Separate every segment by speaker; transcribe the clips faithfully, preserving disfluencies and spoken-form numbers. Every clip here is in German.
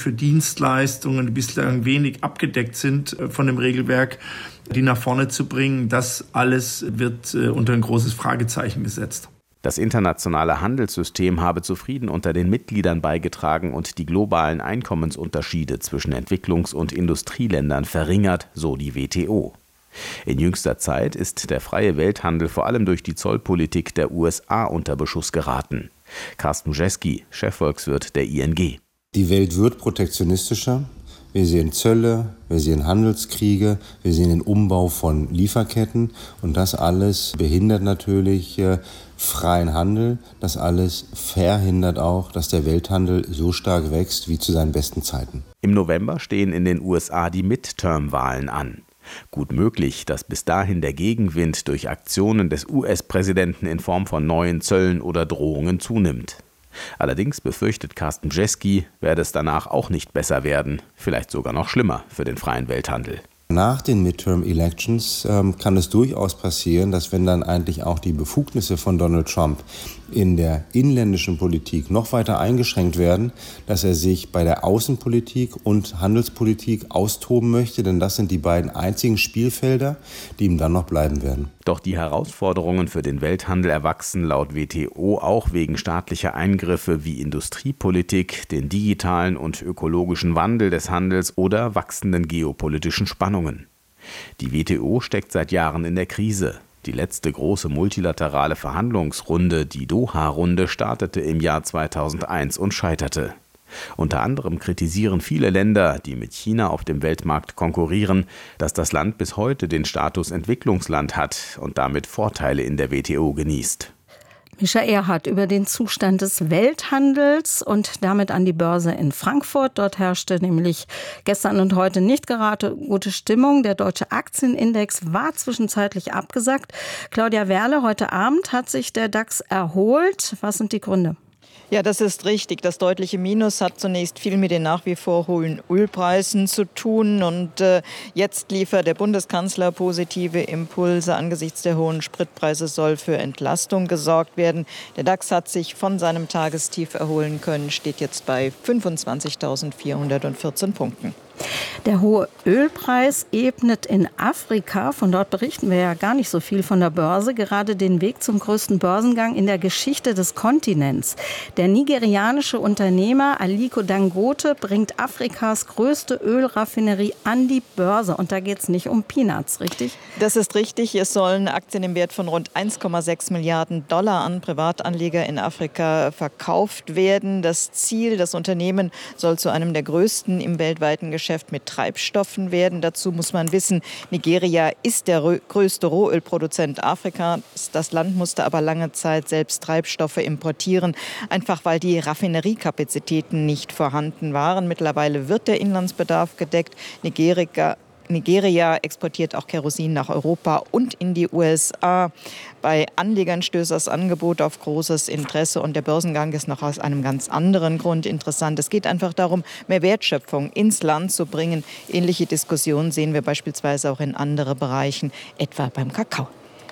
Speaker 1: für Dienstleistungen, die bislang wenig abgedeckt sind von dem Regelwerk, die nach vorne zu bringen. Das alles wird unter ein großes Fragezeichen gesetzt.
Speaker 2: Das internationale Handelssystem habe zu Frieden unter den Mitgliedern beigetragen und die globalen Einkommensunterschiede zwischen Entwicklungs- und Industrieländern verringert, so die W T O. In jüngster Zeit ist der freie Welthandel vor allem durch die Zollpolitik der U S A unter Beschuss geraten. Carsten Jeski, Chefvolkswirt der I N G.
Speaker 3: Die Welt wird protektionistischer. Wir sehen Zölle, wir sehen Handelskriege, wir sehen den Umbau von Lieferketten und das alles behindert natürlich äh, freien Handel. Das alles verhindert auch, dass der Welthandel so stark wächst wie zu seinen besten Zeiten.
Speaker 2: Im November stehen in den U S A die Midterm-Wahlen an. Gut möglich, dass bis dahin der Gegenwind durch Aktionen des U S-Präsidenten in Form von neuen Zöllen oder Drohungen zunimmt. Allerdings befürchtet Carsten Jeski, werde es danach auch nicht besser werden, vielleicht sogar noch schlimmer für den freien Welthandel.
Speaker 3: Nach den Midterm-Elections ähm, kann es durchaus passieren, dass wenn dann eigentlich auch die Befugnisse von Donald Trump in der inländischen Politik noch weiter eingeschränkt werden, dass er sich bei der Außenpolitik und Handelspolitik austoben möchte, denn das sind die beiden einzigen Spielfelder, die ihm dann noch bleiben werden.
Speaker 2: Doch die Herausforderungen für den Welthandel erwachsen laut W T O auch wegen staatlicher Eingriffe wie Industriepolitik, den digitalen und ökologischen Wandel des Handels oder wachsenden geopolitischen Spannungen. Die W T O steckt seit Jahren in der Krise. Die letzte große multilaterale Verhandlungsrunde, die Doha-Runde, startete im Jahr zweitausendeins und scheiterte. Unter anderem kritisieren viele Länder, die mit China auf dem Weltmarkt konkurrieren, dass das Land bis heute den Status Entwicklungsland hat und damit Vorteile in der W T O genießt.
Speaker 4: Mischa Erhardt über den Zustand des Welthandels und damit an die Börse in Frankfurt. Dort herrschte nämlich gestern und heute nicht gerade gute Stimmung. Der deutsche Aktienindex war zwischenzeitlich abgesackt. Claudia Werle, heute Abend hat sich der DAX erholt. Was sind die Gründe?
Speaker 5: Ja, das ist richtig. Das deutliche Minus hat zunächst viel mit den nach wie vor hohen Ölpreisen zu tun. Und äh, jetzt liefert der Bundeskanzler positive Impulse. Angesichts der hohen Spritpreise soll für Entlastung gesorgt werden. Der DAX hat sich von seinem Tagestief erholen können, steht jetzt bei fünfundzwanzigtausendvierhundertvierzehn Punkten.
Speaker 4: Der hohe Ölpreis ebnet in Afrika, von dort berichten wir ja gar nicht so viel von der Börse, gerade den Weg zum größten Börsengang in der Geschichte des Kontinents. Der nigerianische Unternehmer Aliko Dangote bringt Afrikas größte Ölraffinerie an die Börse. Und da geht es nicht um Peanuts, richtig?
Speaker 5: Das ist richtig. Es sollen Aktien im Wert von rund eins Komma sechs Milliarden Dollar an Privatanleger in Afrika verkauft werden. Das Ziel, das Unternehmen soll zu einem der größten im weltweiten Geschäft mit Treibstoffen werden. Dazu muss man wissen, Nigeria ist der größte Rohölproduzent Afrikas. Das Land musste aber lange Zeit selbst Treibstoffe importieren, einfach weil die Raffineriekapazitäten nicht vorhanden waren. Mittlerweile wird der Inlandsbedarf gedeckt. Nigeria Nigeria exportiert auch Kerosin nach Europa und in die U S A. Bei Anlegern stößt das Angebot auf großes Interesse und der Börsengang ist noch aus einem ganz anderen Grund interessant. Es geht einfach darum, mehr Wertschöpfung ins Land zu bringen. Ähnliche Diskussionen sehen wir beispielsweise auch in anderen Bereichen, etwa beim Kakao.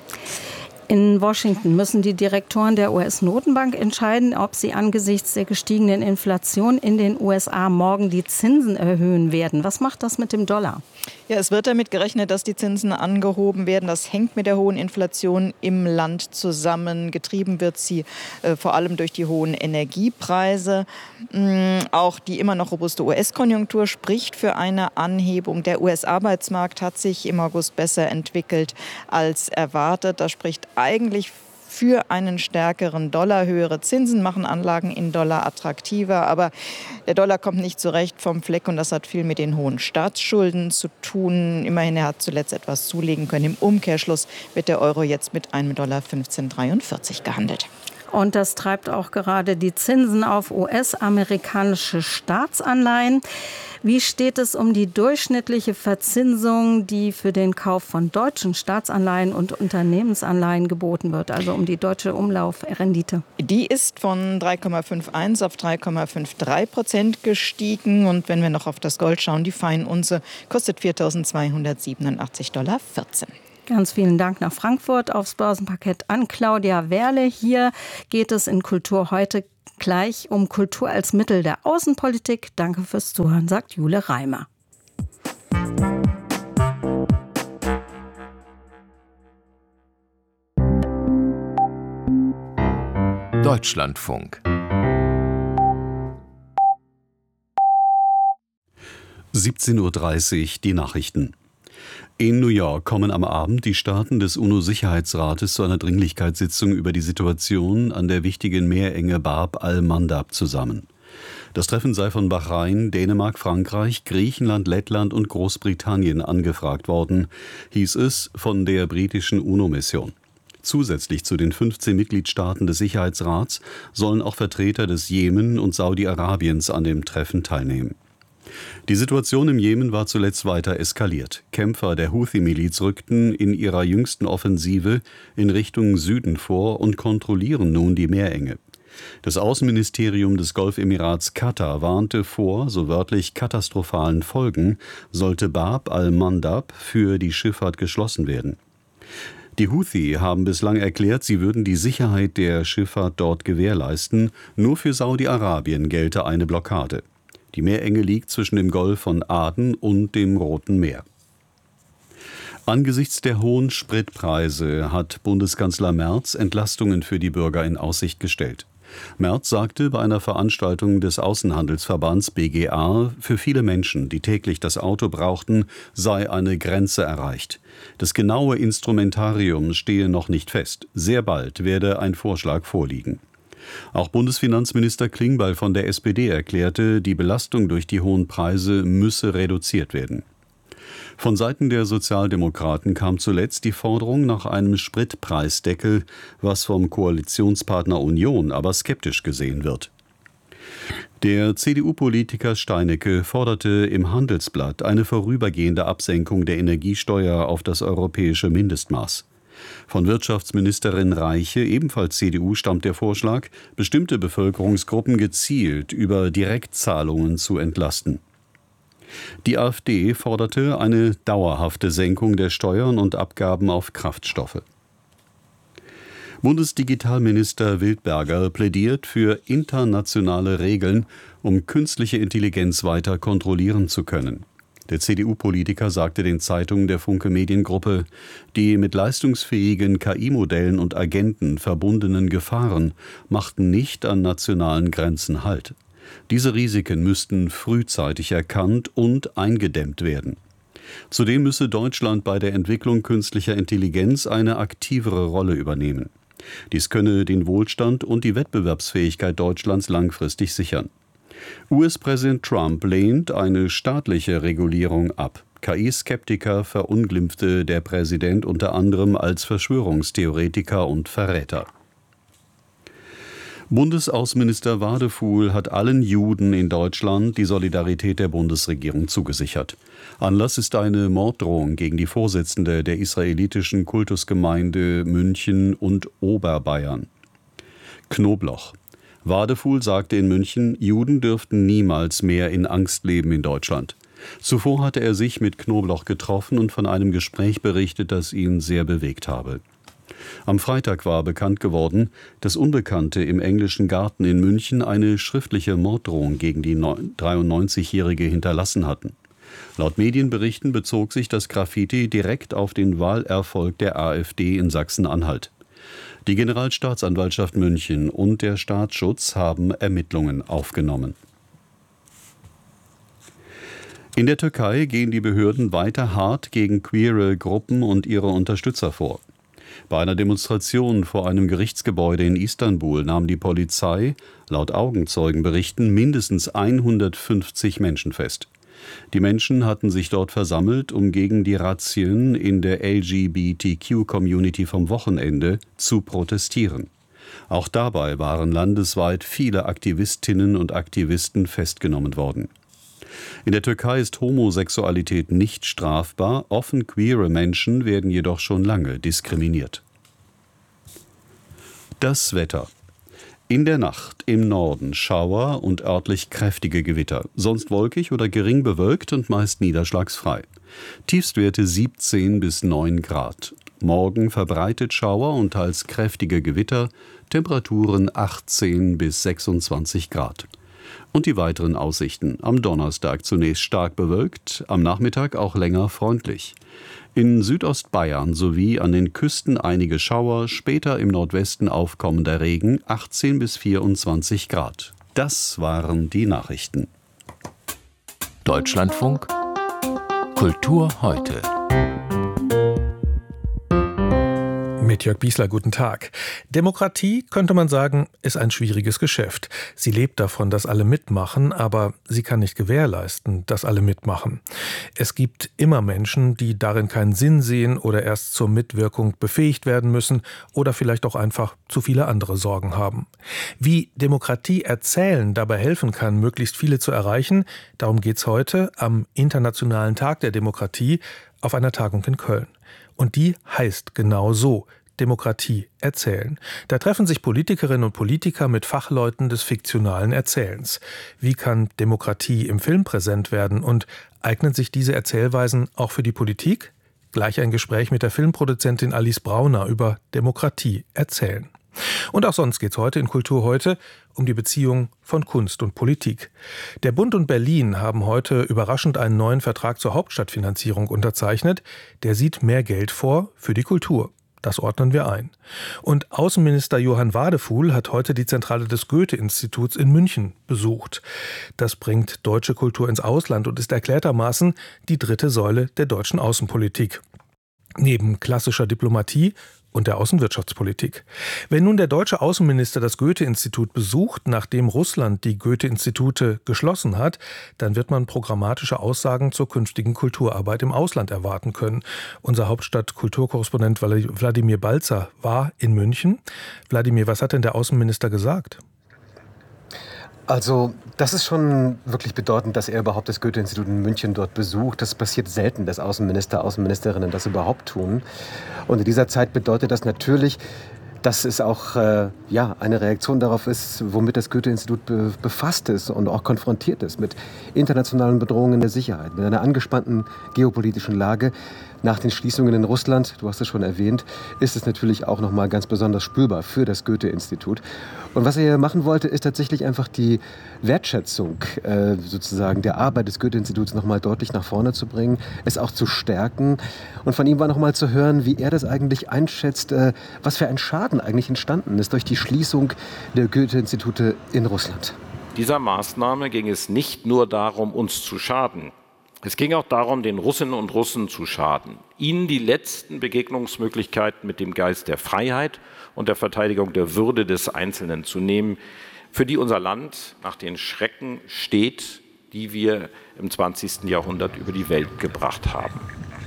Speaker 4: In Washington müssen die Direktoren der U S-Notenbank entscheiden, ob sie angesichts der gestiegenen Inflation in den U S A morgen die Zinsen erhöhen werden. Was macht das mit dem Dollar?
Speaker 5: Ja, es wird damit gerechnet, dass die Zinsen angehoben werden. Das hängt mit der hohen Inflation im Land zusammen. Getrieben wird sie äh, vor allem durch die hohen Energiepreise. Ähm, auch die immer noch robuste U S-Konjunktur spricht für eine Anhebung. Der U S-Arbeitsmarkt hat sich im August besser entwickelt als erwartet. Da spricht eigentlich für einen stärkeren Dollar. Höhere Zinsen machen Anlagen in Dollar attraktiver. Aber der Dollar kommt nicht zurecht vom Fleck und das hat viel mit den hohen Staatsschulden zu tun. Immerhin, er hat zuletzt etwas zulegen können. Im Umkehrschluss wird der Euro jetzt mit einem Dollar fünfzehn Komma dreiundvierzig gehandelt.
Speaker 4: Und das treibt auch gerade die Zinsen auf U S-amerikanische Staatsanleihen. Wie steht es um die durchschnittliche Verzinsung, die für den Kauf von deutschen Staatsanleihen und Unternehmensanleihen geboten wird, also um die deutsche Umlaufrendite?
Speaker 5: Die ist von drei Komma einundfünfzig auf drei Komma dreiundfünfzig Prozent gestiegen. Und wenn wir noch auf das Gold schauen, die Feinunze kostet viertausendzweihundertsiebenundachtzig Komma vierzehn Dollar.
Speaker 4: Ganz vielen Dank nach Frankfurt aufs Börsenparkett an Claudia Werle. Hier geht es in Kultur heute gleich um Kultur als Mittel der Außenpolitik. Danke fürs Zuhören, sagt Jule Reimer.
Speaker 6: Deutschlandfunk. siebzehn Uhr dreißig, die Nachrichten. In New York kommen am Abend die Staaten des UNO-Sicherheitsrates zu einer Dringlichkeitssitzung über die Situation an der wichtigen Meerenge Bab al-Mandab zusammen. Das Treffen sei von Bahrain, Dänemark, Frankreich, Griechenland, Lettland und Großbritannien angefragt worden, hieß es von der britischen UNO-Mission. Zusätzlich zu den fünfzehn Mitgliedstaaten des Sicherheitsrats sollen auch Vertreter des Jemen und Saudi-Arabiens an dem Treffen teilnehmen. Die Situation im Jemen war zuletzt weiter eskaliert. Kämpfer der Houthi-Miliz rückten in ihrer jüngsten Offensive in Richtung Süden vor und kontrollieren nun die Meerenge. Das Außenministerium des Golfemirats Katar warnte vor, so wörtlich katastrophalen Folgen, sollte Bab al-Mandab für die Schifffahrt geschlossen werden. Die Houthi haben bislang erklärt, sie würden die Sicherheit der Schifffahrt dort gewährleisten. Nur für Saudi-Arabien gelte eine Blockade. Die Meerenge liegt zwischen dem Golf von Aden und dem Roten Meer. Angesichts der hohen Spritpreise hat Bundeskanzler Merz Entlastungen für die Bürger in Aussicht gestellt. Merz sagte bei einer Veranstaltung des Außenhandelsverbands B G A, für viele Menschen, die täglich das Auto brauchten, sei eine Grenze erreicht. Das genaue Instrumentarium stehe noch nicht fest. Sehr bald werde ein Vorschlag vorliegen. Auch Bundesfinanzminister Klingbeil von der S P D erklärte, die Belastung durch die hohen Preise müsse reduziert werden. Von Seiten der Sozialdemokraten kam zuletzt die Forderung nach einem Spritpreisdeckel, was vom Koalitionspartner Union aber skeptisch gesehen wird. Der C D U-Politiker Steinecke forderte im Handelsblatt eine vorübergehende Absenkung der Energiesteuer auf das europäische Mindestmaß. Von Wirtschaftsministerin Reiche, ebenfalls C D U, stammt der Vorschlag, bestimmte Bevölkerungsgruppen gezielt über Direktzahlungen zu entlasten. Die AfD forderte eine dauerhafte Senkung der Steuern und Abgaben auf Kraftstoffe. Bundesdigitalminister Wildberger plädiert für internationale Regeln, um künstliche Intelligenz weiter kontrollieren zu können. Der C D U-Politiker sagte den Zeitungen der Funke Mediengruppe, die mit leistungsfähigen K I-Modellen und Agenten verbundenen Gefahren machten nicht an nationalen Grenzen Halt. Diese Risiken müssten frühzeitig erkannt und eingedämmt werden. Zudem müsse Deutschland bei der Entwicklung künstlicher Intelligenz eine aktivere Rolle übernehmen. Dies könne den Wohlstand und die Wettbewerbsfähigkeit Deutschlands langfristig sichern. U S-Präsident Trump lehnt eine staatliche Regulierung ab. K I-Skeptiker verunglimpfte der Präsident unter anderem als Verschwörungstheoretiker und Verräter. Bundesaußenminister Wadefuhl hat allen Juden in Deutschland die Solidarität der Bundesregierung zugesichert. Anlass ist eine Morddrohung gegen die Vorsitzende der israelitischen Kultusgemeinde München und Oberbayern. Knobloch. Wadefuhl sagte in München, Juden dürften niemals mehr in Angst leben in Deutschland. Zuvor hatte er sich mit Knobloch getroffen und von einem Gespräch berichtet, das ihn sehr bewegt habe. Am Freitag war bekannt geworden, dass Unbekannte im Englischen Garten in München eine schriftliche Morddrohung gegen die dreiundneunzigjährige hinterlassen hatten. Laut Medienberichten bezog sich das Graffiti direkt auf den Wahlerfolg der AfD in Sachsen-Anhalt. Die Generalstaatsanwaltschaft München und der Staatsschutz haben Ermittlungen aufgenommen. In der Türkei gehen die Behörden weiter hart gegen queere Gruppen und ihre Unterstützer vor. Bei einer Demonstration vor einem Gerichtsgebäude in Istanbul nahm die Polizei, laut Augenzeugenberichten, mindestens hundertfünfzig Menschen fest. Die Menschen hatten sich dort versammelt, um gegen die Razzien in der L G B T Q-Community vom Wochenende zu protestieren. Auch dabei waren landesweit viele Aktivistinnen und Aktivisten festgenommen worden. In der Türkei ist Homosexualität nicht strafbar, offen queere Menschen werden jedoch schon lange diskriminiert. Das Wetter. In der Nacht im Norden Schauer und örtlich kräftige Gewitter, sonst wolkig oder gering bewölkt und meist niederschlagsfrei. Tiefstwerte siebzehn bis neun Grad. Morgen verbreitet Schauer und teils kräftige Gewitter, Temperaturen achtzehn bis sechsundzwanzig Grad. Und die weiteren Aussichten. Am Donnerstag zunächst stark bewölkt, am Nachmittag auch länger freundlich. In Südostbayern sowie an den Küsten einige Schauer, später im Nordwesten aufkommender Regen, achtzehn bis vierundzwanzig Grad. Das waren die Nachrichten.
Speaker 7: Deutschlandfunk Kultur heute.
Speaker 8: Mit Jörg Biesler, guten Tag. Demokratie, könnte man sagen, ist ein schwieriges Geschäft. Sie lebt davon, dass alle mitmachen, aber sie kann nicht gewährleisten, dass alle mitmachen. Es gibt immer Menschen, die darin keinen Sinn sehen oder erst zur Mitwirkung befähigt werden müssen oder vielleicht auch einfach zu viele andere Sorgen haben. Wie Demokratie erzählen dabei helfen kann, möglichst viele zu erreichen, darum geht's heute am Internationalen Tag der Demokratie auf einer Tagung in Köln. Und die heißt genau so: Demokratie erzählen. Da treffen sich Politikerinnen und Politiker mit Fachleuten des fiktionalen Erzählens. Wie kann Demokratie im Film präsent werden und eignen sich diese Erzählweisen auch für die Politik? Gleich ein Gespräch mit der Filmproduzentin Alice Brauner über Demokratie erzählen. Und auch sonst geht's heute in Kultur heute um die Beziehung von Kunst und Politik. Der Bund und Berlin haben heute überraschend einen neuen Vertrag zur Hauptstadtfinanzierung unterzeichnet. Der sieht mehr Geld vor für die Kultur. Das ordnen wir ein. Und Außenminister Johann Wadefuhl hat heute die Zentrale des Goethe-Instituts in München besucht. Das bringt deutsche Kultur ins Ausland und ist erklärtermaßen die dritte Säule der deutschen Außenpolitik. Neben klassischer Diplomatie und der Außenwirtschaftspolitik. Wenn nun der deutsche Außenminister das Goethe-Institut besucht, nachdem Russland die Goethe-Institute geschlossen hat, dann wird man programmatische Aussagen zur künftigen Kulturarbeit im Ausland erwarten können. Unser Hauptstadt-Kulturkorrespondent Wladimir Balzer war in München. Wladimir, was hat denn der Außenminister gesagt?
Speaker 9: Also das ist schon wirklich bedeutend, dass er überhaupt das Goethe-Institut in München dort besucht. Das passiert selten, dass Außenminister, Außenministerinnen das überhaupt tun. Und in dieser Zeit bedeutet das natürlich, dass es auch äh, ja, eine Reaktion darauf ist, womit das Goethe-Institut be- befasst ist und auch konfrontiert ist mit internationalen Bedrohungen der Sicherheit, mit einer angespannten geopolitischen Lage. Nach den Schließungen in Russland, du hast es schon erwähnt, ist es natürlich auch noch mal ganz besonders spürbar für das Goethe-Institut. Und was er hier machen wollte, ist tatsächlich einfach die Wertschätzung äh, sozusagen der Arbeit des Goethe-Instituts noch mal deutlich nach vorne zu bringen, es auch zu stärken. Und von ihm war noch mal zu hören, wie er das eigentlich einschätzt, äh, was für ein Schaden eigentlich entstanden ist durch die Schließung der Goethe-Institute in Russland.
Speaker 10: Dieser Maßnahme ging es nicht nur darum, uns zu schaden. Es ging auch darum, den Russinnen und Russen zu schaden, ihnen die letzten Begegnungsmöglichkeiten mit dem Geist der Freiheit und der Verteidigung der Würde des Einzelnen zu nehmen, für die unser Land nach den Schrecken steht, die wir im zwanzigsten Jahrhundert über die Welt gebracht haben.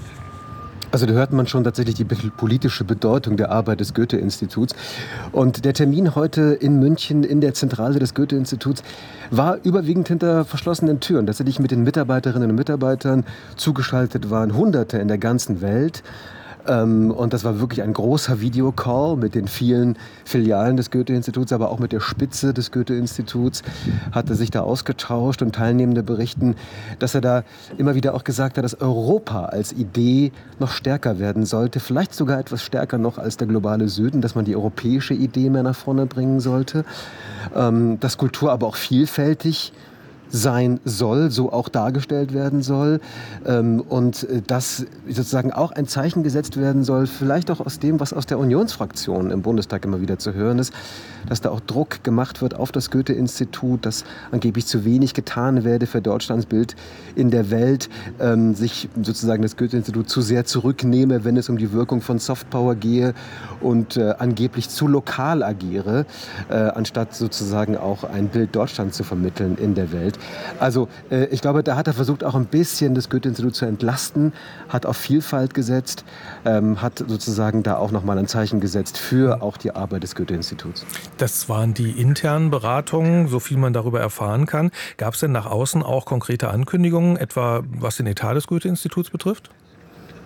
Speaker 9: Also da hört man schon tatsächlich die politische Bedeutung der Arbeit des Goethe-Instituts. Und der Termin heute in München in der Zentrale des Goethe-Instituts war überwiegend hinter verschlossenen Türen. Tatsächlich mit den Mitarbeiterinnen und Mitarbeitern zugeschaltet waren Hunderte in der ganzen Welt. Und das war wirklich ein großer Videocall mit den vielen Filialen des Goethe-Instituts, aber auch mit der Spitze des Goethe-Instituts hat er sich da ausgetauscht und Teilnehmende berichten, dass er da immer wieder auch gesagt hat, dass Europa als Idee noch stärker werden sollte, vielleicht sogar etwas stärker noch als der globale Süden, dass man die europäische Idee mehr nach vorne bringen sollte, dass Kultur aber auch vielfältig sein soll, so auch dargestellt werden soll ähm, und dass sozusagen auch ein Zeichen gesetzt werden soll, vielleicht auch aus dem, was aus der Unionsfraktion im Bundestag immer wieder zu hören ist, dass da auch Druck gemacht wird auf das Goethe-Institut, dass angeblich zu wenig getan werde für Deutschlands Bild in der Welt, ähm, sich sozusagen das Goethe-Institut zu sehr zurücknehme, wenn es um die Wirkung von Softpower gehe und äh, angeblich zu lokal agiere, äh, anstatt sozusagen auch ein Bild Deutschlands zu vermitteln in der Welt. Also äh, ich glaube, da hat er versucht, auch ein bisschen das Goethe-Institut zu entlasten, hat auf Vielfalt gesetzt, ähm, hat sozusagen da auch nochmal ein Zeichen gesetzt für auch die Arbeit des Goethe-Instituts.
Speaker 8: Das waren die internen Beratungen, so viel man darüber erfahren kann. Gab es denn nach außen auch konkrete Ankündigungen, etwa was den Etat des Goethe-Instituts betrifft?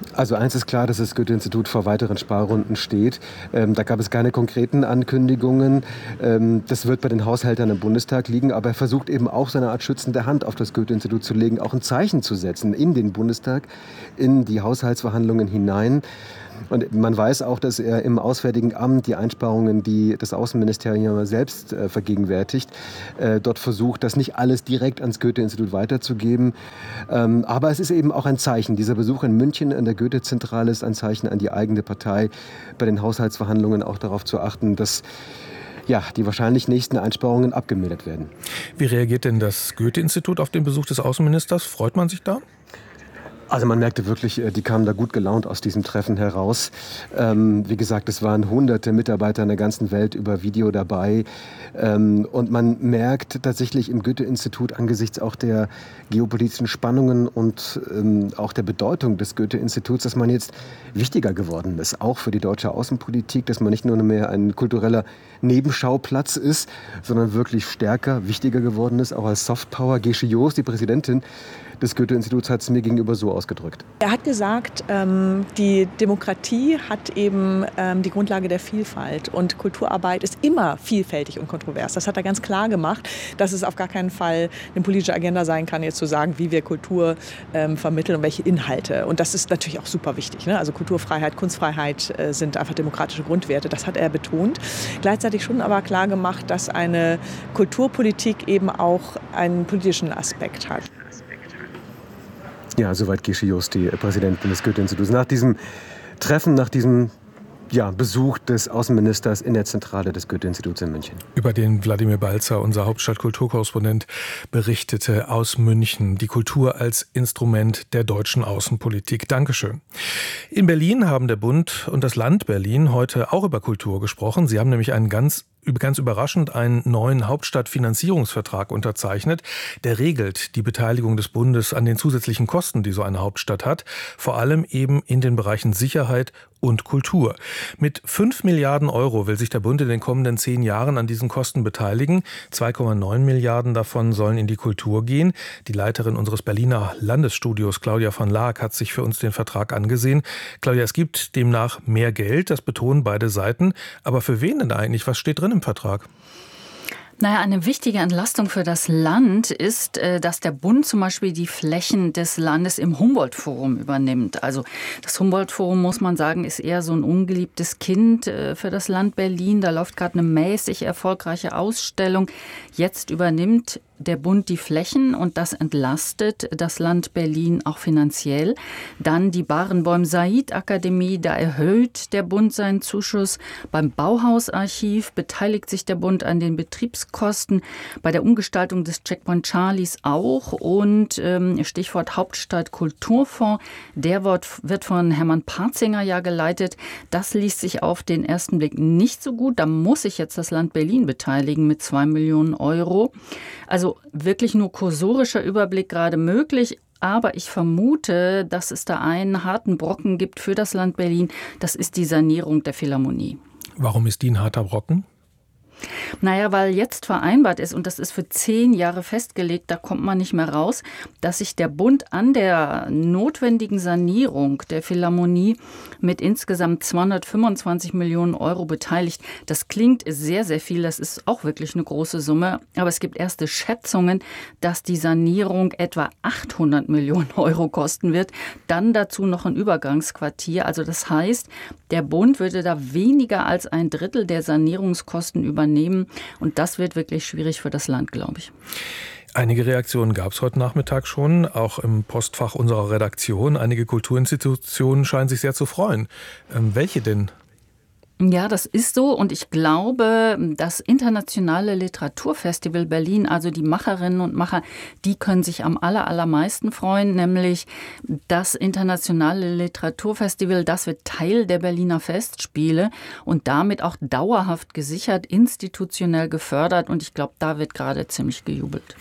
Speaker 9: Also eins ist klar, dass das Goethe-Institut vor weiteren Sparrunden steht. Ähm, da gab es keine konkreten Ankündigungen. Ähm, das wird bei den Haushältern im Bundestag liegen. Aber er versucht eben auch seine Art schützende Hand auf das Goethe-Institut zu legen, auch ein Zeichen zu setzen in den Bundestag, in die Haushaltsverhandlungen hinein. Und man weiß auch, dass er im Auswärtigen Amt die Einsparungen, die das Außenministerium selbst äh, vergegenwärtigt, äh, dort versucht, das nicht alles direkt ans Goethe-Institut weiterzugeben. Ähm, aber es ist eben auch ein Zeichen. Dieser Besuch in München an der Goethe-Zentrale ist ein Zeichen an die eigene Partei, bei den Haushaltsverhandlungen auch darauf zu achten, dass ja, die wahrscheinlich nächsten Einsparungen abgemildert werden.
Speaker 8: Wie reagiert denn das Goethe-Institut auf den Besuch des Außenministers? Freut man sich da?
Speaker 9: Also man merkte wirklich, die kamen da gut gelaunt aus diesem Treffen heraus. Ähm, wie gesagt, es waren hunderte Mitarbeiter in der ganzen Welt über Video dabei. Ähm, und man merkt tatsächlich im Goethe-Institut angesichts auch der geopolitischen Spannungen und ähm, auch der Bedeutung des Goethe-Instituts, dass man jetzt wichtiger geworden ist, auch für die deutsche Außenpolitik, dass man nicht nur mehr ein kultureller Nebenschauplatz ist, sondern wirklich stärker, wichtiger geworden ist, auch als Softpower. Gesche Joos, die Präsidentin des Goethe-Instituts, hat es mir gegenüber so ausgedrückt.
Speaker 11: Er hat gesagt, ähm, die Demokratie hat eben ähm, die Grundlage der Vielfalt und Kulturarbeit ist immer vielfältig und kontrovers. Das hat er ganz klar gemacht, dass es auf gar keinen Fall eine politische Agenda sein kann, jetzt zu sagen, wie wir Kultur ähm, vermitteln und welche Inhalte. Und das ist natürlich auch super wichtig, ne? Also Kulturfreiheit, Kunstfreiheit äh, sind einfach demokratische Grundwerte. Das hat er betont. Gleichzeitig schon aber klar gemacht, dass eine Kulturpolitik eben auch einen politischen Aspekt hat.
Speaker 9: Ja, soweit Gesche Joos, die Präsidentin des Goethe-Instituts. Nach diesem Treffen, nach diesem ja, Besuch des Außenministers in der Zentrale des Goethe-Instituts in München.
Speaker 8: Über den Wladimir Balzer, unser Hauptstadt-Kulturkorrespondent, berichtete aus München. Die Kultur als Instrument der deutschen Außenpolitik. Dankeschön. In Berlin haben der Bund und das Land Berlin heute auch über Kultur gesprochen. Sie haben nämlich einen ganz ganz überraschend einen neuen Hauptstadtfinanzierungsvertrag unterzeichnet. Der regelt die Beteiligung des Bundes an den zusätzlichen Kosten, die so eine Hauptstadt hat, vor allem eben in den Bereichen Sicherheit und Kultur. Mit fünf Milliarden Euro will sich der Bund in den kommenden zehn Jahren an diesen Kosten beteiligen. zwei Komma neun Milliarden davon sollen in die Kultur gehen. Die Leiterin unseres Berliner Landesstudios, Claudia von Laak, hat sich für uns den Vertrag angesehen. Claudia, es gibt demnach mehr Geld, das betonen beide Seiten. Aber für wen denn eigentlich? Was steht drin im Vertrag?
Speaker 12: Naja, eine wichtige Entlastung für das Land ist, dass der Bund zum Beispiel die Flächen des Landes im Humboldt-Forum übernimmt. Also das Humboldt-Forum, muss man sagen, ist eher so ein ungeliebtes Kind für das Land Berlin. Da läuft gerade eine mäßig erfolgreiche Ausstellung. Jetzt übernimmt der Bund die Flächen und das entlastet das Land Berlin auch finanziell. Dann die Barenboim-Said-Akademie, da erhöht der Bund seinen Zuschuss. Beim Bauhausarchiv beteiligt sich der Bund an den Betriebskosten. Bei der Umgestaltung des Checkpoint Charlies auch. Und ähm, Stichwort Hauptstadt Kulturfonds, der wird, wird von Hermann Parzinger ja geleitet. Das liest sich auf den ersten Blick nicht so gut. Da muss sich jetzt das Land Berlin beteiligen mit zwei Millionen Euro. Also wirklich nur kursorischer Überblick gerade möglich. Aber ich vermute, dass es da einen harten Brocken gibt für das Land Berlin. Das ist die Sanierung der Philharmonie.
Speaker 8: Warum ist die ein harter Brocken?
Speaker 12: Naja, weil jetzt vereinbart ist, und das ist für zehn Jahre festgelegt, da kommt man nicht mehr raus, dass sich der Bund an der notwendigen Sanierung der Philharmonie mit insgesamt zweihundertfünfundzwanzig Millionen Euro beteiligt. Das klingt sehr, sehr viel, das ist auch wirklich eine große Summe, aber es gibt erste Schätzungen, dass die Sanierung etwa achthundert Millionen Euro kosten wird. Dann dazu noch ein Übergangsquartier, also das heißt, der Bund würde da weniger als ein Drittel der Sanierungskosten übernehmen. Und das wird wirklich schwierig für das Land, glaube ich.
Speaker 8: Einige Reaktionen gab es heute Nachmittag schon, auch im Postfach unserer Redaktion. Einige Kulturinstitutionen scheinen sich sehr zu freuen. Ähm, welche denn?
Speaker 12: Ja, das ist so und ich glaube, das Internationale Literaturfestival Berlin, also die Macherinnen und Macher, die können sich am aller, allermeisten freuen, nämlich das Internationale Literaturfestival, das wird Teil der Berliner Festspiele und damit auch dauerhaft gesichert, institutionell gefördert und ich glaube, da wird gerade ziemlich gejubelt.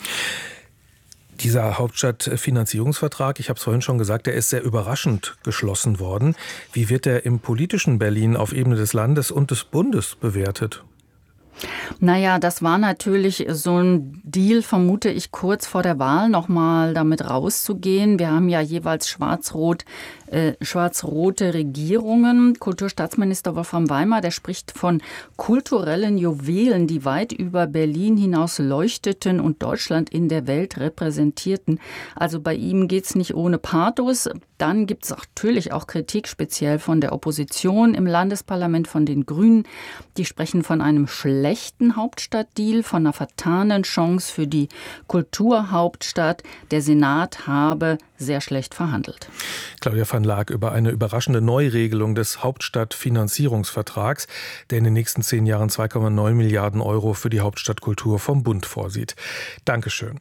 Speaker 8: Dieser Hauptstadtfinanzierungsvertrag, ich habe es vorhin schon gesagt, der ist sehr überraschend geschlossen worden. Wie wird der im politischen Berlin auf Ebene des Landes und des Bundes bewertet?
Speaker 12: Naja, das war natürlich so ein Deal, vermute ich, kurz vor der Wahl nochmal damit rauszugehen. Wir haben ja jeweils schwarz-rot, äh, schwarz-rote Regierungen. Kulturstaatsminister Wolfram Weimar, der spricht von kulturellen Juwelen, die weit über Berlin hinaus leuchteten und Deutschland in der Welt repräsentierten. Also bei ihm geht's nicht ohne Pathos. Dann gibt es natürlich auch Kritik, speziell von der Opposition im Landesparlament, von den Grünen. Die sprechen von einem schlechten Hauptstadtdeal, von einer vertanen Chance für die Kulturhauptstadt. Der Senat habe sehr schlecht verhandelt.
Speaker 8: Claudia van Laak über eine überraschende Neuregelung des Hauptstadtfinanzierungsvertrags, der in den nächsten zehn Jahren zwei Komma neun Milliarden Euro für die Hauptstadtkultur vom Bund vorsieht. Dankeschön.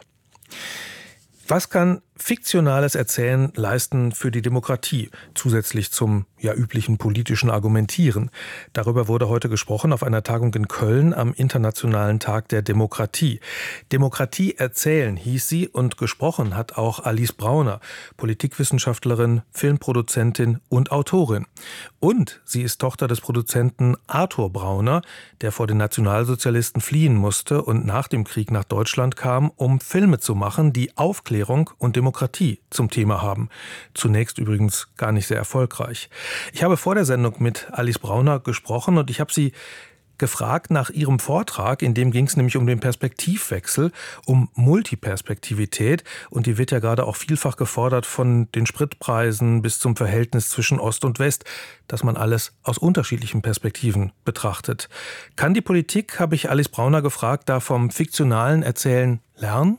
Speaker 8: Was kann fiktionales Erzählen leisten für die Demokratie, zusätzlich zum ja üblichen politischen Argumentieren? Darüber wurde heute gesprochen auf einer Tagung in Köln am Internationalen Tag der Demokratie. Demokratie erzählen hieß sie und gesprochen hat auch Alice Brauner, Politikwissenschaftlerin, Filmproduzentin und Autorin. Und sie ist Tochter des Produzenten Arthur Brauner, der vor den Nationalsozialisten fliehen musste und nach dem Krieg nach Deutschland kam, um Filme zu machen, die Aufklärung und Demokratie zum Thema haben. Zunächst übrigens gar nicht sehr erfolgreich. Ich habe vor der Sendung mit Alice Brauner gesprochen und ich habe sie gefragt nach ihrem Vortrag, in dem ging es nämlich um den Perspektivwechsel, um Multiperspektivität, und die wird ja gerade auch vielfach gefordert von den Spritpreisen bis zum Verhältnis zwischen Ost und West, dass man alles aus unterschiedlichen Perspektiven betrachtet. Kann die Politik, habe ich Alice Brauner gefragt, da vom fiktionalen Erzählen lernen?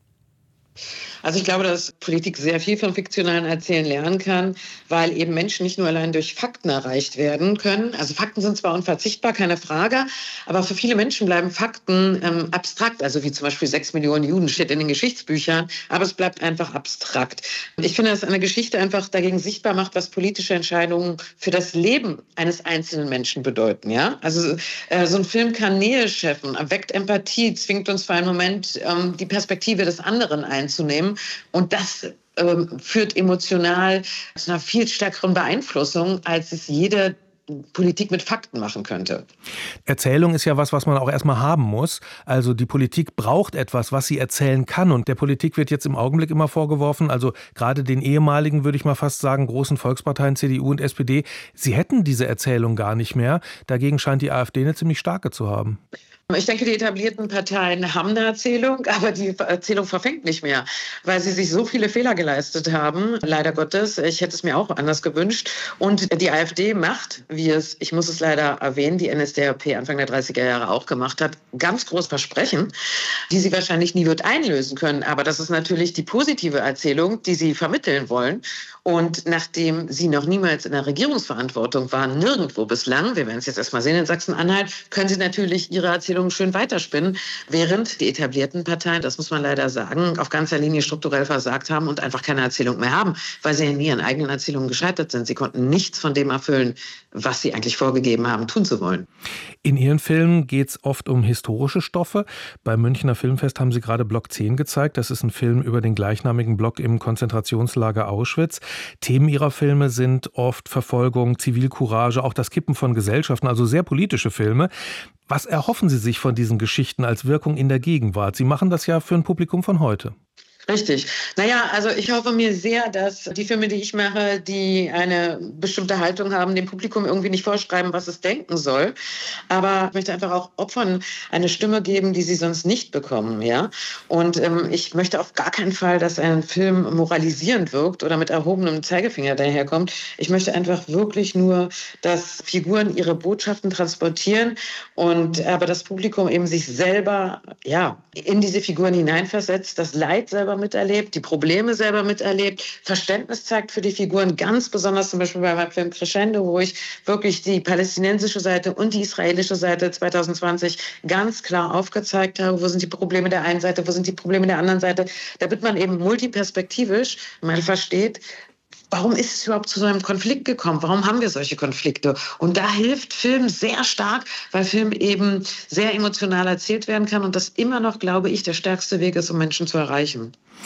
Speaker 13: Also ich glaube, dass Politik sehr viel vom fiktionalen Erzählen lernen kann, weil eben Menschen nicht nur allein durch Fakten erreicht werden können. Also Fakten sind zwar unverzichtbar, keine Frage, aber für viele Menschen bleiben Fakten ähm, abstrakt. Also wie zum Beispiel sechs Millionen Juden steht in den Geschichtsbüchern, aber es bleibt einfach abstrakt. Und ich finde, dass eine Geschichte einfach dagegen sichtbar macht, was politische Entscheidungen für das Leben eines einzelnen Menschen bedeuten. Ja? Also äh, so ein Film kann Nähe schaffen, erweckt Empathie, zwingt uns für einen Moment, ähm, die Perspektive des anderen einzunehmen. Und das ähm, führt emotional zu einer viel stärkeren Beeinflussung, als es jede Politik mit Fakten machen könnte.
Speaker 8: Erzählung ist ja was, was man auch erstmal haben muss. Also die Politik braucht etwas, was sie erzählen kann. Und der Politik wird jetzt im Augenblick immer vorgeworfen, also gerade den ehemaligen, würde ich mal fast sagen, großen Volksparteien C D U und S P D, sie hätten diese Erzählung gar nicht mehr. Dagegen scheint die AfD eine ziemlich starke zu haben.
Speaker 13: Ich denke, die etablierten Parteien haben eine Erzählung, aber die Erzählung verfängt nicht mehr, weil sie sich so viele Fehler geleistet haben, leider Gottes. Ich hätte es mir auch anders gewünscht. Und die AfD macht, wie es, ich muss es leider erwähnen, die N S D A P Anfang der dreißiger Jahre auch gemacht hat, ganz groß Versprechen, die sie wahrscheinlich nie wird einlösen können. Aber das ist natürlich die positive Erzählung, die sie vermitteln wollen. Und nachdem sie noch niemals in der Regierungsverantwortung waren, nirgendwo bislang, wir werden es jetzt erstmal sehen in Sachsen-Anhalt, können sie natürlich ihre Erzählung schön weiterspinnen, während die etablierten Parteien, das muss man leider sagen, auf ganzer Linie strukturell versagt haben und einfach keine Erzählung mehr haben, weil sie in ihren eigenen Erzählungen gescheitert sind. Sie konnten nichts von dem erfüllen, was sie eigentlich vorgegeben haben, tun zu wollen.
Speaker 8: In Ihren Filmen geht es oft um historische Stoffe. Beim Münchner Filmfest haben Sie gerade Block zehn gezeigt. Das ist ein Film über den gleichnamigen Block im Konzentrationslager Auschwitz. Themen Ihrer Filme sind oft Verfolgung, Zivilcourage, auch das Kippen von Gesellschaften, also sehr politische Filme. Was erhoffen Sie sich von diesen Geschichten als Wirkung in der Gegenwart? Sie machen das ja für ein Publikum von heute.
Speaker 13: Richtig. Naja, also ich hoffe mir sehr, dass die Filme, die ich mache, die eine bestimmte Haltung haben, dem Publikum irgendwie nicht vorschreiben, was es denken soll. Aber ich möchte einfach auch Opfern eine Stimme geben, die sie sonst nicht bekommen. Ja? Und ähm, ich möchte auf gar keinen Fall, dass ein Film moralisierend wirkt oder mit erhobenem Zeigefinger daherkommt. Ich möchte einfach wirklich nur, dass Figuren ihre Botschaften transportieren und aber das Publikum eben sich selber ja, in diese Figuren hineinversetzt, das Leid selber miterlebt, die Probleme selber miterlebt, Verständnis zeigt für die Figuren, ganz besonders zum Beispiel bei meinem Film Crescendo, wo ich wirklich die palästinensische Seite und die israelische Seite zwanzig zwanzig ganz klar aufgezeigt habe, wo sind die Probleme der einen Seite, wo sind die Probleme der anderen Seite, damit man eben multiperspektivisch mal versteht, warum ist es überhaupt zu so einem Konflikt gekommen? Warum haben wir solche Konflikte? Und da hilft Film sehr stark, weil Film eben sehr emotional erzählt werden kann und das immer noch, glaube ich, der stärkste Weg ist, um Menschen zu erreichen.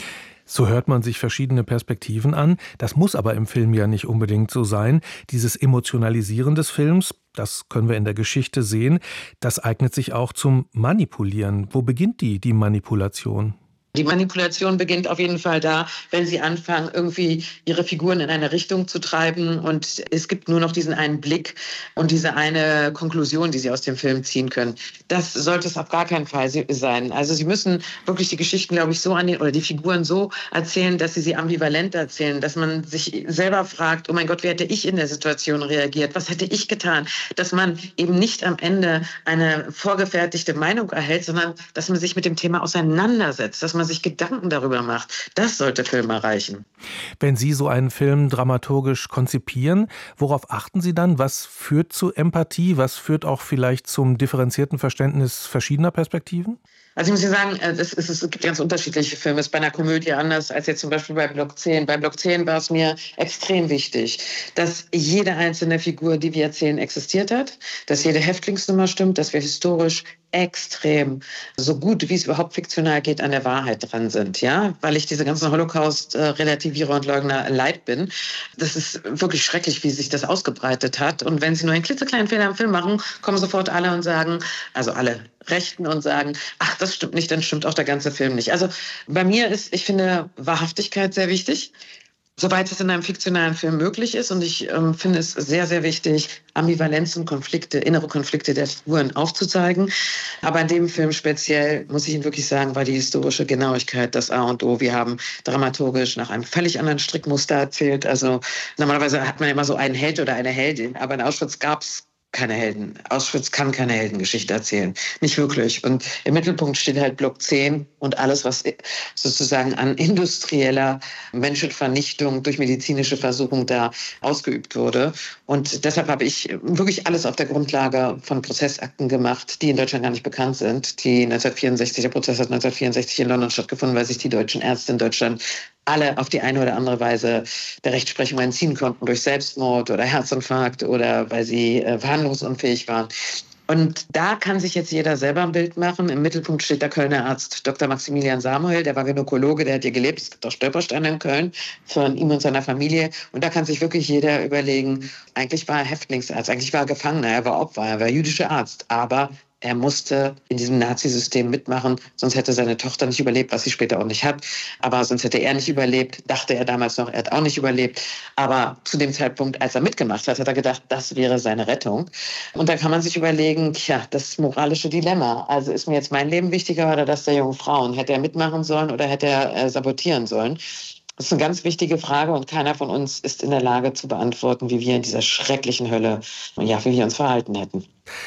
Speaker 8: So hört man sich verschiedene Perspektiven an. Das muss aber im Film ja nicht unbedingt so sein. Dieses Emotionalisieren des Films, das können wir in der Geschichte sehen, das eignet sich auch zum Manipulieren. Wo beginnt die, die Manipulation?
Speaker 13: Die Manipulation beginnt auf jeden Fall da, wenn sie anfangen, irgendwie ihre Figuren in eine Richtung zu treiben und es gibt nur noch diesen einen Blick und diese eine Konklusion, die sie aus dem Film ziehen können. Das sollte es auf gar keinen Fall sein. Also sie müssen wirklich die Geschichten, glaube ich, so an den, oder die Figuren so erzählen, dass sie sie ambivalent erzählen, dass man sich selber fragt, oh mein Gott, wie hätte ich in der Situation reagiert? Was hätte ich getan? Dass man eben nicht am Ende eine vorgefertigte Meinung erhält, sondern dass man sich mit dem Thema auseinandersetzt, dass man sich Gedanken darüber macht. Das sollte Film erreichen.
Speaker 8: Wenn Sie so einen Film dramaturgisch konzipieren, worauf achten Sie dann? Was führt zu Empathie? Was führt auch vielleicht zum differenzierten Verständnis verschiedener Perspektiven?
Speaker 13: Also ich muss Ihnen sagen, es, ist, es gibt ganz unterschiedliche Filme. Es ist bei einer Komödie anders als jetzt zum Beispiel bei Block zehn. Bei Block zehn war es mir extrem wichtig, dass jede einzelne Figur, die wir erzählen, existiert hat, dass jede Häftlingsnummer stimmt, dass wir historisch extrem, so gut wie es überhaupt fiktional geht, an der Wahrheit dran sind, ja, weil ich diese ganzen Holocaust-Relativierer und Leugner leid bin. Das ist wirklich schrecklich, wie sich das ausgebreitet hat. Und wenn Sie nur einen klitzekleinen Fehler im Film machen, kommen sofort alle und sagen, also alle Rechten und sagen, ach, das stimmt nicht, dann stimmt auch der ganze Film nicht. Also bei mir ist, ich finde Wahrhaftigkeit sehr wichtig, soweit es in einem fiktionalen Film möglich ist. Und ich ähm, finde es sehr, sehr wichtig, Ambivalenzen, Konflikte, innere Konflikte der Figuren aufzuzeigen. Aber in dem Film speziell, muss ich Ihnen wirklich sagen, war die historische Genauigkeit das A und O. Wir haben dramaturgisch nach einem völlig anderen Strickmuster erzählt. Also normalerweise hat man immer so einen Held oder eine Heldin, aber in Auschwitz gab es keine Helden. Auschwitz kann keine Heldengeschichte erzählen. Nicht wirklich. Und im Mittelpunkt steht halt Block zehn und alles, was sozusagen an industrieller Menschenvernichtung durch medizinische Versuchung da ausgeübt wurde. Und deshalb habe ich wirklich alles auf der Grundlage von Prozessakten gemacht, die in Deutschland gar nicht bekannt sind. Die neunzehnhundertvierundsechzig, der Prozess hat neunzehnhundertvierundsechzig in London stattgefunden, weil sich die deutschen Ärzte in Deutschland alle auf die eine oder andere Weise der Rechtsprechung entziehen konnten durch Selbstmord oder Herzinfarkt oder weil sie äh, verhandlungsunfähig waren. Und da kann sich jetzt jeder selber ein Bild machen. Im Mittelpunkt steht der Kölner Arzt Doktor Maximilian Samuel, der war Gynäkologe, der hat hier gelebt. Es gibt auch Stolpersteine in Köln von ihm und seiner Familie. Und da kann sich wirklich jeder überlegen, eigentlich war er Häftlingsarzt, eigentlich war er Gefangener, er war Opfer, er war jüdischer Arzt. Aber er musste in diesem Nazisystem mitmachen, sonst hätte seine Tochter nicht überlebt, was sie später auch nicht hat. Aber sonst hätte er nicht überlebt, dachte er damals noch, er hat auch nicht überlebt. Aber zu dem Zeitpunkt, als er mitgemacht hat, hat er gedacht, das wäre seine Rettung. Und da kann man sich überlegen, tja, das moralische Dilemma. Also ist mir jetzt mein Leben wichtiger oder das der jungen Frauen? Hätte er mitmachen sollen oder hätte er äh, sabotieren sollen? Das ist eine ganz wichtige Frage und keiner von uns ist in der Lage zu beantworten, wie wir in dieser schrecklichen Hölle, ja, wie wir uns verhalten hätten.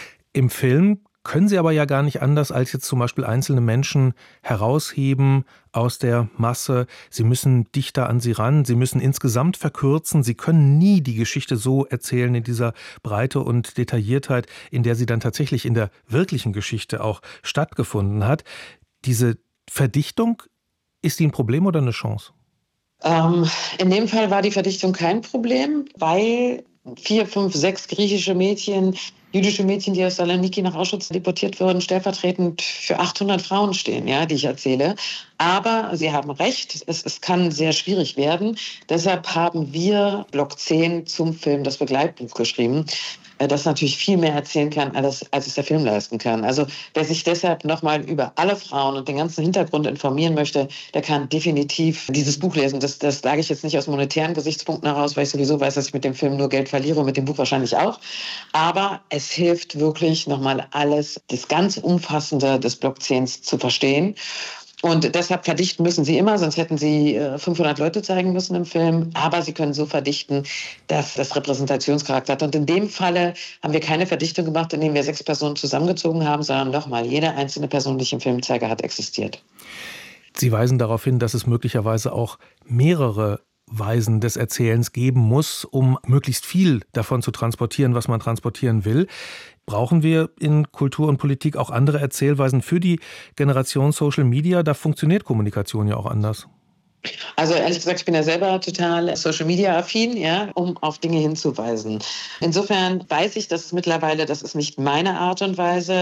Speaker 8: Im Film können Sie aber ja gar nicht anders, als jetzt zum Beispiel einzelne Menschen herausheben aus der Masse. Sie müssen dichter an sie ran, Sie müssen insgesamt verkürzen. Sie können nie die Geschichte so erzählen in dieser Breite und Detailliertheit, in der sie dann tatsächlich in der wirklichen Geschichte auch stattgefunden hat. Diese Verdichtung, ist die ein Problem oder eine Chance?
Speaker 13: Ähm, in dem Fall war die Verdichtung kein Problem, weil vier, fünf, sechs griechische Mädchen, jüdische Mädchen, die aus Saloniki nach Auschwitz deportiert wurden, stellvertretend für achthundert Frauen stehen, ja, die ich erzähle. Aber Sie haben recht, es, es kann sehr schwierig werden. Deshalb haben wir Block zehn zum Film das Begleitbuch geschrieben, das natürlich viel mehr erzählen kann, als, als es der Film leisten kann. Also wer sich deshalb nochmal über alle Frauen und den ganzen Hintergrund informieren möchte, der kann definitiv dieses Buch lesen. Das, das sage ich jetzt nicht aus monetären Gesichtspunkten heraus, weil ich sowieso weiß, dass ich mit dem Film nur Geld verliere und mit dem Buch wahrscheinlich auch. Aber es hilft wirklich nochmal alles, das ganz Umfassende des Block zehn zu verstehen. Und deshalb verdichten müssen Sie immer, sonst hätten Sie fünfhundert Leute zeigen müssen im Film. Aber Sie können so verdichten, dass das Repräsentationscharakter hat. Und in dem Falle haben wir keine Verdichtung gemacht, indem wir sechs Personen zusammengezogen haben, sondern nochmal, jede einzelne Person, die ich im Film zeige, hat existiert.
Speaker 8: Sie weisen darauf hin, dass es möglicherweise auch mehrere Weisen des Erzählens geben muss, um möglichst viel davon zu transportieren, was man transportieren will. Brauchen wir in Kultur und Politik auch andere Erzählweisen für die Generation Social Media? Da funktioniert Kommunikation ja auch anders.
Speaker 13: Also ehrlich gesagt, ich bin ja selber total Social-Media-affin, ja, um auf Dinge hinzuweisen. Insofern weiß ich, dass es mittlerweile, das ist nicht meine Art und Weise,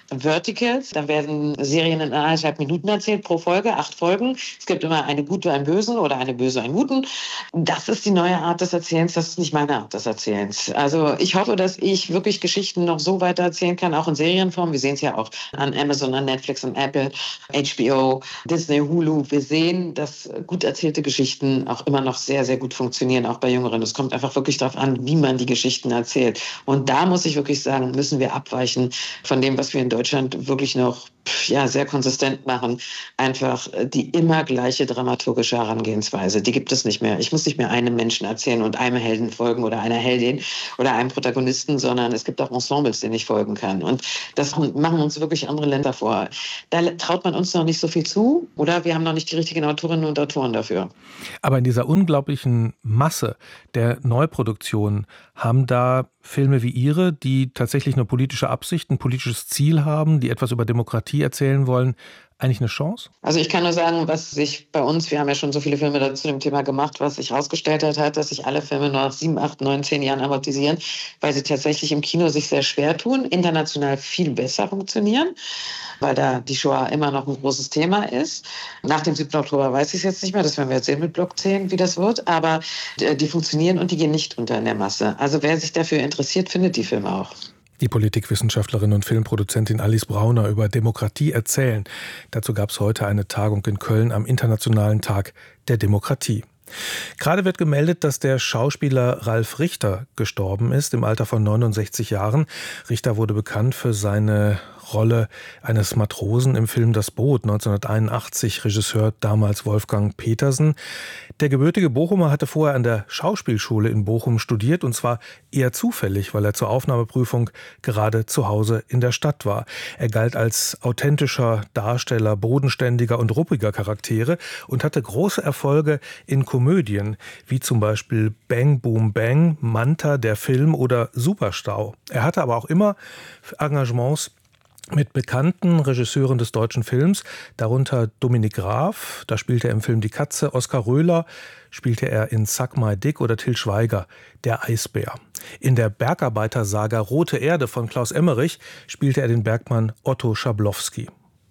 Speaker 13: Verticals. Da werden Serien in eineinhalb Minuten erzählt pro Folge, acht Folgen. Es gibt immer eine Gute, einen Bösen oder eine Böse, einen Guten. Das ist die neue Art des Erzählens. Das ist nicht meine Art des Erzählens. Also ich hoffe, dass ich wirklich Geschichten noch so weiter erzählen kann, auch in Serienform. Wir sehen es ja auch an Amazon, an Netflix, an Apple, H B O, Disney, Hulu. Wir sehen, dass gut erzählte Geschichten auch immer noch sehr, sehr gut funktionieren, auch bei Jüngeren. Es kommt einfach wirklich darauf an, wie man die Geschichten erzählt. Und da muss ich wirklich sagen, müssen wir abweichen von dem, was wir in Deutschland wirklich noch ja, sehr konsistent machen. Einfach die immer gleiche dramaturgische Herangehensweise. Die gibt es nicht mehr. Ich muss nicht mehr einem Menschen erzählen und einem Helden folgen oder einer Heldin oder einem Protagonisten, sondern es gibt auch Ensembles, denen ich folgen kann. Und das machen uns wirklich andere Länder vor. Da traut man uns noch nicht so viel zu oder wir haben noch nicht die richtigen Autorinnen und Autoren dafür.
Speaker 8: Aber in dieser unglaublichen Masse der Neuproduktionen haben da Filme wie Ihre, die tatsächlich eine politische Absicht, ein politisches Ziel haben, die etwas über Demokratie erzählen wollen, eigentlich eine Chance?
Speaker 13: Also ich kann nur sagen, was sich bei uns, wir haben ja schon so viele Filme zu dem Thema gemacht, was sich herausgestellt hat, hat, dass sich alle Filme nur nach sieben, acht, neun, zehn Jahren amortisieren, weil sie tatsächlich im Kino sich sehr schwer tun, international viel besser funktionieren, weil da die Shoah immer noch ein großes Thema ist. Nach dem siebten Oktober weiß ich es jetzt nicht mehr, das werden wir jetzt sehen mit Block zehn, wie das wird, aber die funktionieren und die gehen nicht unter in der Masse. Also wer sich dafür interessiert, findet die Filme auch.
Speaker 8: Die Politikwissenschaftlerin und Filmproduzentin Alice Brauner über Demokratie erzählen. Dazu gab es heute eine Tagung in Köln am Internationalen Tag der Demokratie. Gerade wird gemeldet, dass der Schauspieler Ralf Richter gestorben ist, im Alter von neunundsechzig Jahren. Richter wurde bekannt für seine Rolle eines Matrosen im Film Das Boot neunzehnhunderteinundachtzig, Regisseur damals Wolfgang Petersen. Der gebürtige Bochumer hatte vorher an der Schauspielschule in Bochum studiert, und zwar eher zufällig, weil er zur Aufnahmeprüfung gerade zu Hause in der Stadt war. Er galt als authentischer Darsteller bodenständiger und ruppiger Charaktere und hatte große Erfolge in Komödien, wie zum Beispiel Bang Boom Bang, Manta, der Film oder Superstau. Er hatte aber auch immer Engagements mit bekannten Regisseuren des deutschen Films, darunter Dominik Graf, da spielte er im Film Die Katze, Oskar Röhler spielte er in Suck My Dick oder Til Schweiger, Der Eisbär. In der Bergarbeitersaga Rote Erde von Klaus Emmerich spielte er den Bergmann Otto Schablowski.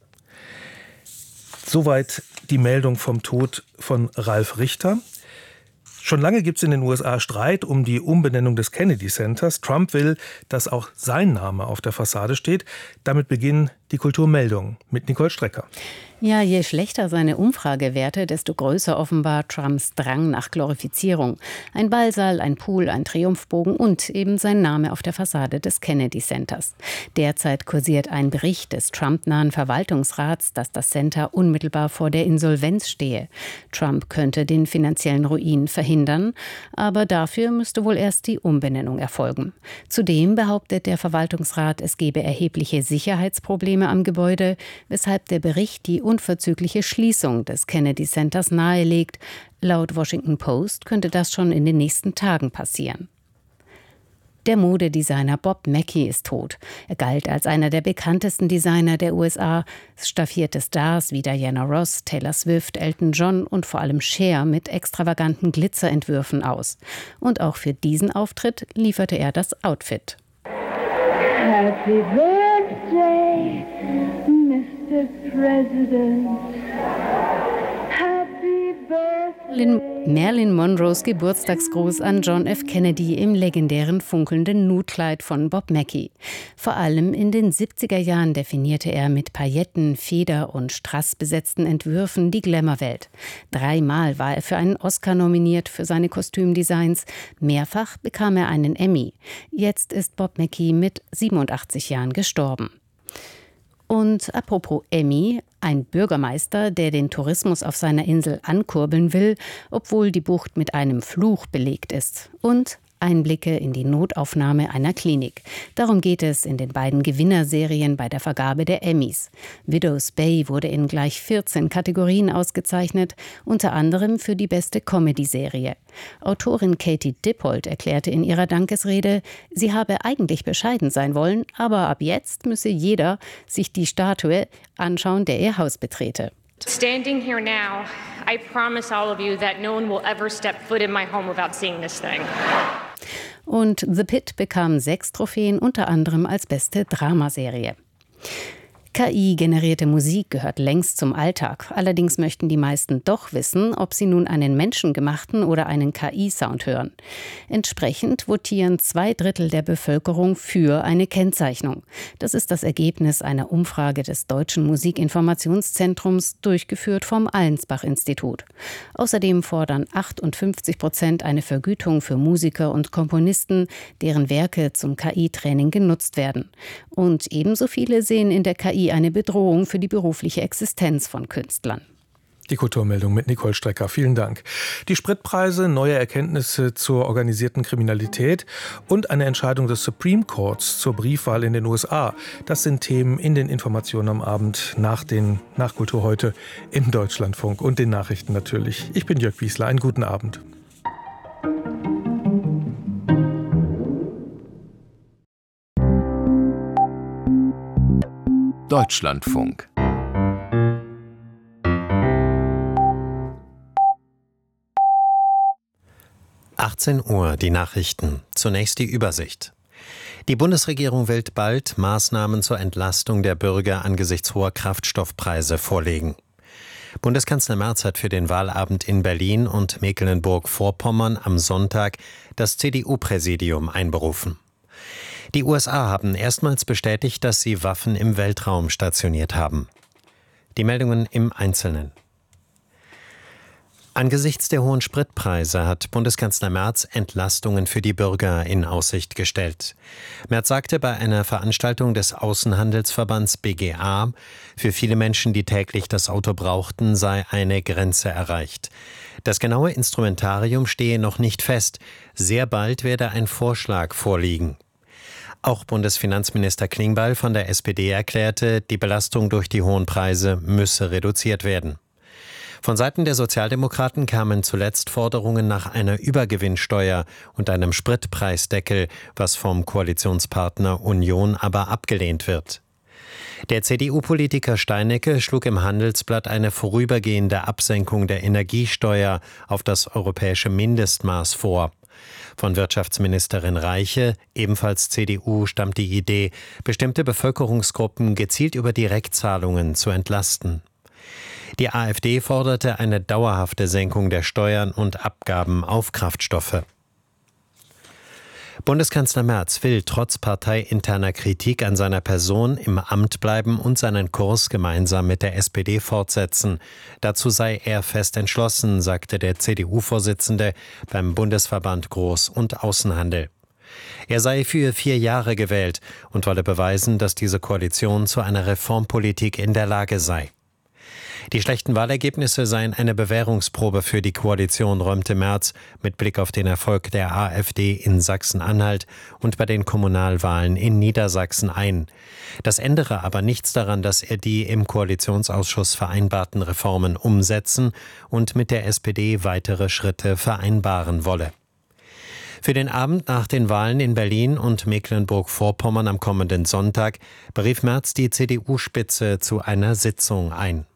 Speaker 8: Soweit die Meldung vom Tod von Ralf Richter. Schon lange gibt es in den U S A Streit um die Umbenennung des Kennedy Centers. Trump will, dass auch sein Name auf der Fassade steht. Damit beginnen die Kulturmeldungen mit Nicole Strecker.
Speaker 14: Ja, je schlechter seine Umfragewerte, desto größer offenbar Trumps Drang nach Glorifizierung. Ein Ballsaal, ein Pool, ein Triumphbogen und eben sein Name auf der Fassade des Kennedy Centers. Derzeit kursiert ein Bericht des Trump-nahen Verwaltungsrats, dass das Center unmittelbar vor der Insolvenz stehe. Trump könnte den finanziellen Ruin verhindern, aber dafür müsste wohl erst die Umbenennung erfolgen. Zudem behauptet der Verwaltungsrat, es gebe erhebliche Sicherheitsprobleme am Gebäude, weshalb der Bericht die unverzügliche Schließung des Kennedy Centers nahelegt. Laut Washington Post könnte das schon in den nächsten Tagen passieren. Der Modedesigner Bob Mackie ist tot. Er galt als einer der bekanntesten Designer der U S A. Es staffierte Stars wie Diana Ross, Taylor Swift, Elton John und vor allem Cher mit extravaganten Glitzerentwürfen aus. Und auch für diesen Auftritt lieferte er das Outfit.
Speaker 15: Happy Birthday, Mister President. Happy Birthday.
Speaker 14: Marilyn Monroes Geburtstagsgruß an John F. Kennedy im legendären funkelnden Nutkleid von Bob Mackie. Vor allem in den siebziger Jahren definierte er mit Pailletten, Feder- und strassbesetzten Entwürfen die Glamour-Welt. Dreimal war er für einen Oscar nominiert für seine Kostümdesigns. Mehrfach bekam er einen Emmy. Jetzt ist Bob Mackie mit siebenundachtzig Jahren gestorben. Und apropos Emmy, ein Bürgermeister, der den Tourismus auf seiner Insel ankurbeln will, obwohl die Bucht mit einem Fluch belegt ist. Und Einblicke in die Notaufnahme einer Klinik. Darum geht es in den beiden Gewinnerserien bei der Vergabe der Emmys. Widow's Bay wurde in gleich vierzehn Kategorien ausgezeichnet, unter anderem für die beste Comedy-Serie. Autorin Katie Dippold erklärte in ihrer Dankesrede, sie habe eigentlich bescheiden sein wollen, aber ab jetzt müsse jeder sich die Statue anschauen, der ihr Haus betrete.
Speaker 16: Standing here now, I promise all of you that no one will ever step foot in my home without seeing this thing.
Speaker 14: Und The Pit bekam sechs Trophäen, unter anderem als beste Dramaserie. K I-generierte Musik gehört längst zum Alltag. Allerdings möchten die meisten doch wissen, ob sie nun einen menschengemachten oder einen K I-Sound hören. Entsprechend votieren zwei Drittel der Bevölkerung für eine Kennzeichnung. Das ist das Ergebnis einer Umfrage des Deutschen Musikinformationszentrums, durchgeführt vom Allensbach-Institut. Außerdem fordern achtundfünfzig Prozent eine Vergütung für Musiker und Komponisten, deren Werke zum K I-Training genutzt werden. Und ebenso viele sehen in der K I eine Bedrohung für die berufliche Existenz von Künstlern.
Speaker 8: Die Kulturmeldung mit Nicole Strecker. Vielen Dank. Die Spritpreise, neue Erkenntnisse zur organisierten Kriminalität und eine Entscheidung des Supreme Courts zur Briefwahl in den U S A. Das sind Themen in den Informationen am Abend nach, den, nach Kultur heute im Deutschlandfunk und den Nachrichten natürlich. Ich bin Jörg Wiesler. Einen guten Abend.
Speaker 7: Deutschlandfunk.
Speaker 17: achtzehn Uhr, die Nachrichten. Zunächst die Übersicht. Die Bundesregierung will bald Maßnahmen zur Entlastung der Bürger angesichts hoher Kraftstoffpreise vorlegen. Bundeskanzler Merz hat für den Wahlabend in Berlin und Mecklenburg-Vorpommern am Sonntag das C D U-Präsidium einberufen. Die U S A haben erstmals bestätigt, dass sie Waffen im Weltraum stationiert haben. Die Meldungen im Einzelnen. Angesichts der hohen Spritpreise hat Bundeskanzler Merz Entlastungen für die Bürger in Aussicht gestellt. Merz sagte bei einer Veranstaltung des Außenhandelsverbands B G A, für viele Menschen, die täglich das Auto brauchten, sei eine Grenze erreicht. Das genaue Instrumentarium stehe noch nicht fest. Sehr bald werde ein Vorschlag vorliegen. Auch Bundesfinanzminister Klingbeil von der S P D erklärte, die Belastung durch die hohen Preise müsse reduziert werden. Von Seiten der Sozialdemokraten kamen zuletzt Forderungen nach einer Übergewinnsteuer und einem Spritpreisdeckel, was vom Koalitionspartner Union aber abgelehnt wird. Der C D U-Politiker Steinecke schlug im Handelsblatt eine vorübergehende Absenkung der Energiesteuer auf das europäische Mindestmaß vor. Von Wirtschaftsministerin Reiche, ebenfalls C D U, stammt die Idee, bestimmte Bevölkerungsgruppen gezielt über Direktzahlungen zu entlasten. Die AfD forderte eine dauerhafte Senkung der Steuern und Abgaben auf Kraftstoffe. Bundeskanzler Merz will trotz parteiinterner Kritik an seiner Person im Amt bleiben und seinen Kurs gemeinsam mit der S P D fortsetzen. Dazu sei er fest entschlossen, sagte der C D U-Vorsitzende beim Bundesverband Groß- und Außenhandel. Er sei für vier Jahre gewählt und wolle beweisen, dass diese Koalition zu einer Reformpolitik in der Lage sei. Die schlechten Wahlergebnisse seien eine Bewährungsprobe für die Koalition, räumte Merz mit Blick auf den Erfolg der AfD in Sachsen-Anhalt und bei den Kommunalwahlen in Niedersachsen ein. Das ändere aber nichts daran, dass er die im Koalitionsausschuss vereinbarten Reformen umsetzen und mit der S P D weitere Schritte vereinbaren wolle. Für den Abend nach den Wahlen in Berlin und Mecklenburg-Vorpommern am kommenden Sonntag berief Merz die C D U-Spitze zu einer Sitzung ein.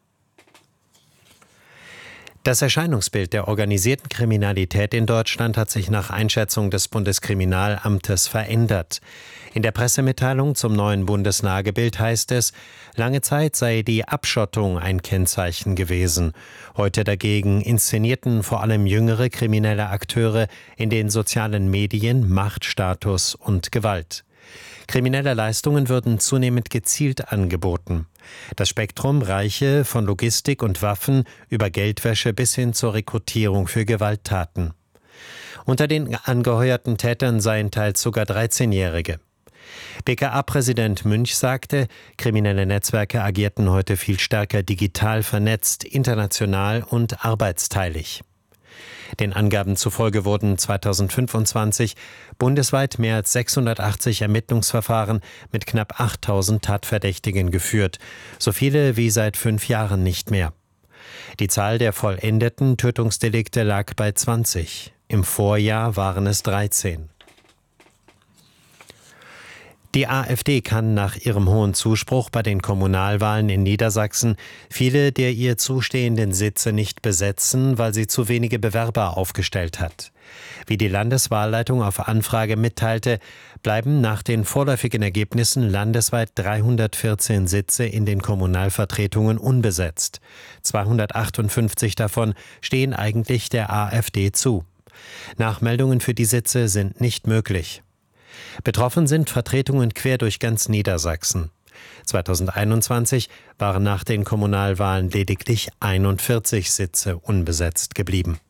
Speaker 17: Das Erscheinungsbild der organisierten Kriminalität in Deutschland hat sich nach Einschätzung des Bundeskriminalamtes verändert. In der Pressemitteilung zum neuen Bundeslagebild heißt es, lange Zeit sei die Abschottung ein Kennzeichen gewesen. Heute dagegen inszenierten vor allem jüngere kriminelle Akteure in den sozialen Medien Macht, Status und Gewalt. Kriminelle Leistungen würden zunehmend gezielt angeboten. Das Spektrum reiche von Logistik und Waffen über Geldwäsche bis hin zur Rekrutierung für Gewalttaten. Unter den angeheuerten Tätern seien teils sogar dreizehnjährige. B K A-Präsident Münch sagte, kriminelle Netzwerke agierten heute viel stärker digital vernetzt, international und arbeitsteilig. Den Angaben zufolge wurden zweitausendfünfundzwanzig bundesweit mehr als sechshundertachtzig Ermittlungsverfahren mit knapp achttausend Tatverdächtigen geführt, so viele wie seit fünf Jahren nicht mehr. Die Zahl der vollendeten Tötungsdelikte lag bei zwanzig. Im Vorjahr waren es dreizehn. Die AfD kann nach ihrem hohen Zuspruch bei den Kommunalwahlen in Niedersachsen viele der ihr zustehenden Sitze nicht besetzen, weil sie zu wenige Bewerber aufgestellt hat. Wie die Landeswahlleitung auf Anfrage mitteilte, bleiben nach den vorläufigen Ergebnissen landesweit dreihundertvierzehn Sitze in den Kommunalvertretungen unbesetzt. zweihundertachtundfünfzig davon stehen eigentlich der AfD zu. Nachmeldungen für die Sitze sind nicht möglich. Betroffen sind Vertretungen quer durch ganz Niedersachsen. zweitausendeinundzwanzig waren nach den Kommunalwahlen lediglich einundvierzig Sitze unbesetzt geblieben.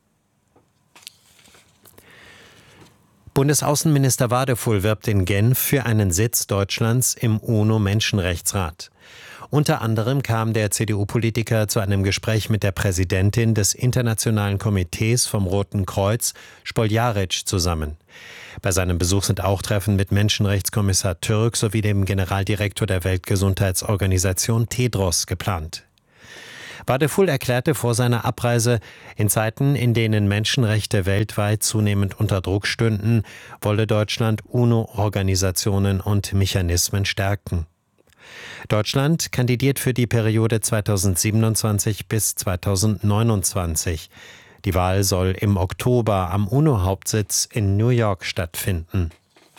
Speaker 17: Bundesaußenminister Wadefull wirbt in Genf für einen Sitz Deutschlands im UNO-Menschenrechtsrat. Unter anderem kam der C D U-Politiker zu einem Gespräch mit der Präsidentin des Internationalen Komitees vom Roten Kreuz, Spoljaric, zusammen. Bei seinem Besuch sind auch Treffen mit Menschenrechtskommissar Türk sowie dem Generaldirektor der Weltgesundheitsorganisation Tedros geplant. Wadefull erklärte vor seiner Abreise, in Zeiten, in denen Menschenrechte weltweit zunehmend unter Druck stünden, wolle Deutschland UNO-Organisationen und Mechanismen stärken. Deutschland kandidiert für die Periode zweitausendsiebenundzwanzig bis zweitausendneunundzwanzig. Die Wahl soll im Oktober am UNO-Hauptsitz in New York stattfinden.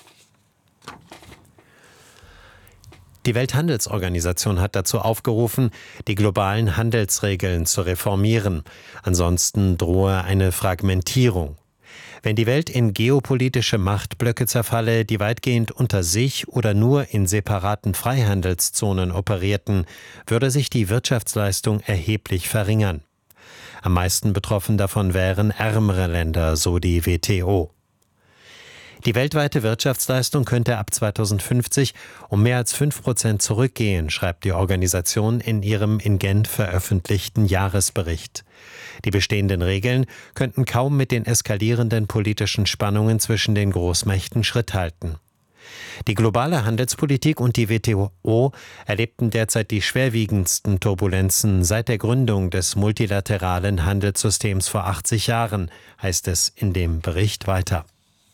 Speaker 17: Die Welthandelsorganisation hat dazu aufgerufen, die globalen Handelsregeln zu reformieren. Ansonsten drohe eine Fragmentierung. Wenn die Welt in geopolitische Machtblöcke zerfalle, die weitgehend unter sich oder nur in separaten Freihandelszonen operierten, würde sich die Wirtschaftsleistung erheblich verringern. Am meisten betroffen davon wären ärmere Länder, so die W T O. Die weltweite Wirtschaftsleistung könnte ab zweitausendfünfzig um mehr als fünf Prozent zurückgehen, schreibt die Organisation in ihrem in Genf veröffentlichten Jahresbericht. Die bestehenden Regeln könnten kaum mit den eskalierenden politischen Spannungen zwischen den Großmächten Schritt halten. Die globale Handelspolitik und die W T O erlebten derzeit die schwerwiegendsten Turbulenzen seit der Gründung des multilateralen Handelssystems vor achtzig Jahren, heißt es in dem Bericht weiter.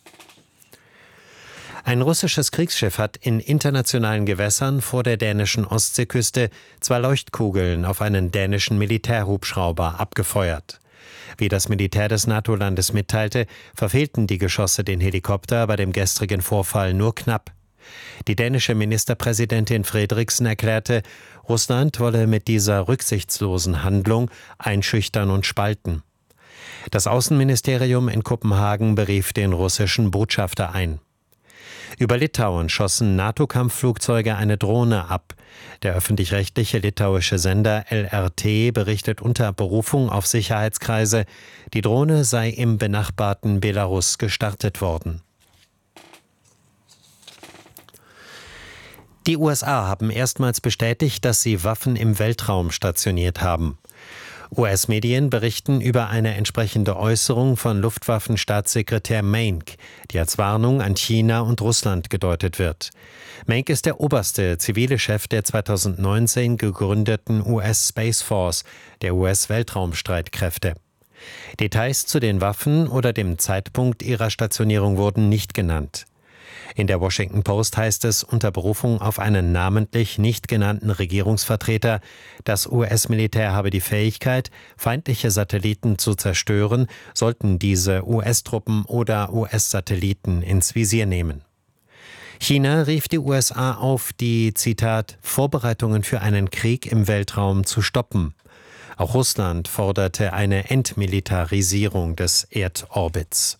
Speaker 17: Ein russisches Kriegsschiff hat in internationalen Gewässern vor der dänischen Ostseeküste zwei Leuchtkugeln auf einen dänischen Militärhubschrauber abgefeuert. Wie das Militär des NATO-Landes mitteilte, verfehlten die Geschosse den Helikopter bei dem gestrigen Vorfall nur knapp. Die dänische Ministerpräsidentin Frederiksen erklärte, Russland wolle mit dieser rücksichtslosen Handlung einschüchtern und spalten. Das Außenministerium in Kopenhagen berief den russischen Botschafter ein. Über Litauen schossen NATO-Kampfflugzeuge eine Drohne ab. Der öffentlich-rechtliche litauische Sender L R T berichtet unter Berufung auf Sicherheitskreise, die Drohne sei im benachbarten Belarus gestartet worden. Die U S A haben erstmals bestätigt, dass sie Waffen im Weltraum stationiert haben. U S-Medien berichten über eine entsprechende Äußerung von Luftwaffenstaatssekretär Maenck, die als Warnung an China und Russland gedeutet wird. Maenck ist der oberste zivile Chef der zweitausendneunzehn gegründeten U S Space Force, der U S-Weltraumstreitkräfte. Details zu den Waffen oder dem Zeitpunkt ihrer Stationierung wurden nicht genannt. In der Washington Post heißt es unter Berufung auf einen namentlich nicht genannten Regierungsvertreter, das U S-Militär habe die Fähigkeit, feindliche Satelliten zu zerstören, sollten diese U S-Truppen oder U S-Satelliten ins Visier nehmen. China rief die U S A auf, die, Zitat, Vorbereitungen für einen Krieg im Weltraum zu stoppen. Auch Russland forderte eine Entmilitarisierung des Erdorbits.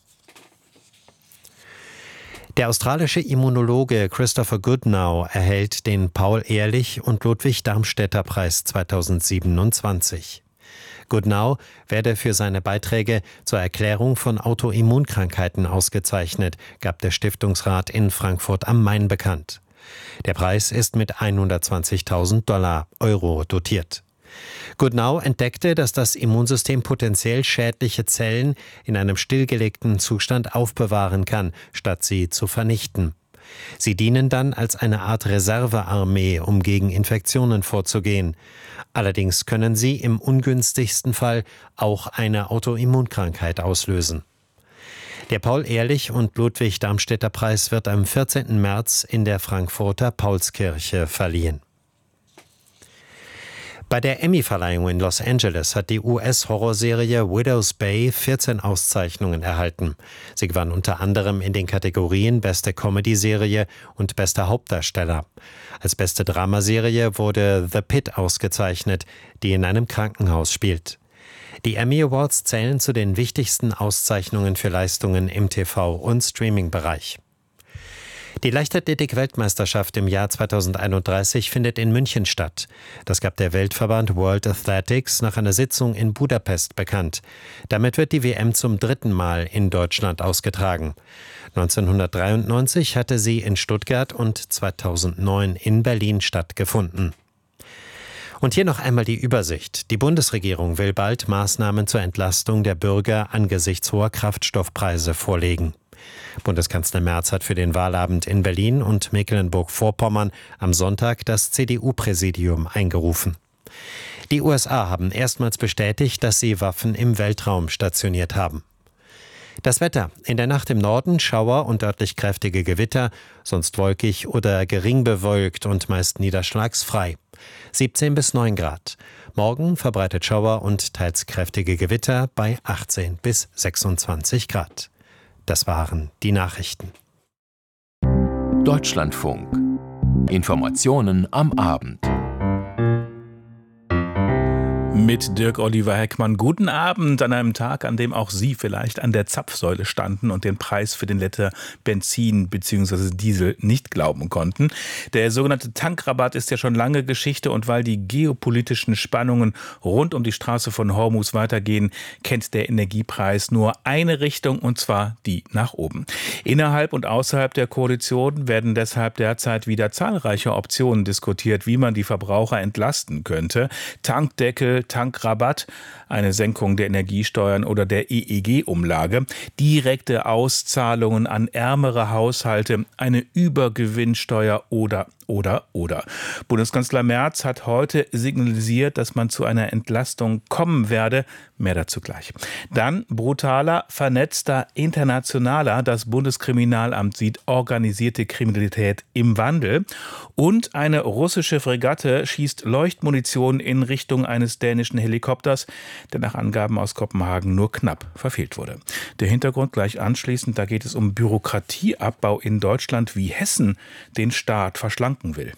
Speaker 17: Der australische Immunologe Christopher Goodnow erhält den Paul-Ehrlich- und Ludwig-Darmstädter-Preis zweitausendsiebenundzwanzig. Goodnow werde für seine Beiträge zur Erklärung von Autoimmunkrankheiten ausgezeichnet, gab der Stiftungsrat in Frankfurt am Main bekannt. Der Preis ist mit hundertzwanzigtausend Dollar Euro dotiert. Goodnow entdeckte, dass das Immunsystem potenziell schädliche Zellen in einem stillgelegten Zustand aufbewahren kann, statt sie zu vernichten. Sie dienen dann als eine Art Reservearmee, um gegen Infektionen vorzugehen. Allerdings können sie im ungünstigsten Fall auch eine Autoimmunkrankheit auslösen. Der Paul-Ehrlich- und Ludwig-Darmstädter-Preis wird am vierzehnten März in der Frankfurter Paulskirche verliehen. Bei der Emmy-Verleihung in Los Angeles hat die U S-Horrorserie Widow's Bay vierzehn Auszeichnungen erhalten. Sie gewann unter anderem in den Kategorien Beste Comedy-Serie und Bester Hauptdarsteller. Als beste Dramaserie wurde The Pit ausgezeichnet, die in einem Krankenhaus spielt. Die Emmy Awards zählen zu den wichtigsten Auszeichnungen für Leistungen im T V- und Streaming-Bereich. Die Leichtathletik-Weltmeisterschaft im Jahr zweitausendeinunddreißig findet in München statt. Das gab der Weltverband World Athletics nach einer Sitzung in Budapest bekannt. Damit wird die W M zum dritten Mal in Deutschland ausgetragen. neunzehnhundertdreiundneunzig hatte sie in Stuttgart und zweitausendneun in Berlin stattgefunden. Und hier noch einmal die Übersicht. Die Bundesregierung will bald Maßnahmen zur Entlastung der Bürger angesichts hoher Kraftstoffpreise vorlegen. Bundeskanzler Merz hat für den Wahlabend in Berlin und Mecklenburg-Vorpommern am Sonntag das C D U-Präsidium eingerufen. Die U S A haben erstmals bestätigt, dass sie Waffen im Weltraum stationiert haben. Das Wetter: In der Nacht im Norden Schauer und örtlich kräftige Gewitter, sonst wolkig oder gering bewölkt und meist niederschlagsfrei. siebzehn bis neun Grad. Morgen verbreitet Schauer und teils kräftige Gewitter bei achtzehn bis sechsundzwanzig Grad. Das waren die Nachrichten.
Speaker 7: Deutschlandfunk. Informationen am Abend.
Speaker 18: Mit Dirk Oliver Heckmann. Guten Abend an einem Tag, an dem auch Sie vielleicht an der Zapfsäule standen und den Preis für den Liter Benzin bzw. Diesel nicht glauben konnten. Der sogenannte Tankrabatt ist ja schon lange Geschichte, und weil die geopolitischen Spannungen rund um die Straße von Hormuz weitergehen, kennt der Energiepreis nur eine Richtung, und zwar die nach oben. Innerhalb und außerhalb der Koalition werden deshalb derzeit wieder zahlreiche Optionen diskutiert, wie man die Verbraucher entlasten könnte. Tankdeckel, Tankrabatt, eine Senkung der Energiesteuern oder der E E G-Umlage, direkte Auszahlungen an ärmere Haushalte, eine Übergewinnsteuer oder Oder, oder. Bundeskanzler Merz hat heute signalisiert, dass man zu einer Entlastung kommen werde. Mehr dazu gleich. Dann brutaler, vernetzter, internationaler. Das Bundeskriminalamt sieht organisierte Kriminalität im Wandel. Und eine russische Fregatte schießt Leuchtmunition in Richtung eines dänischen Helikopters, der nach Angaben aus Kopenhagen nur knapp verfehlt wurde. Der Hintergrund gleich anschließend. Da geht es um Bürokratieabbau in Deutschland, wie Hessen den Staat verschlanken will.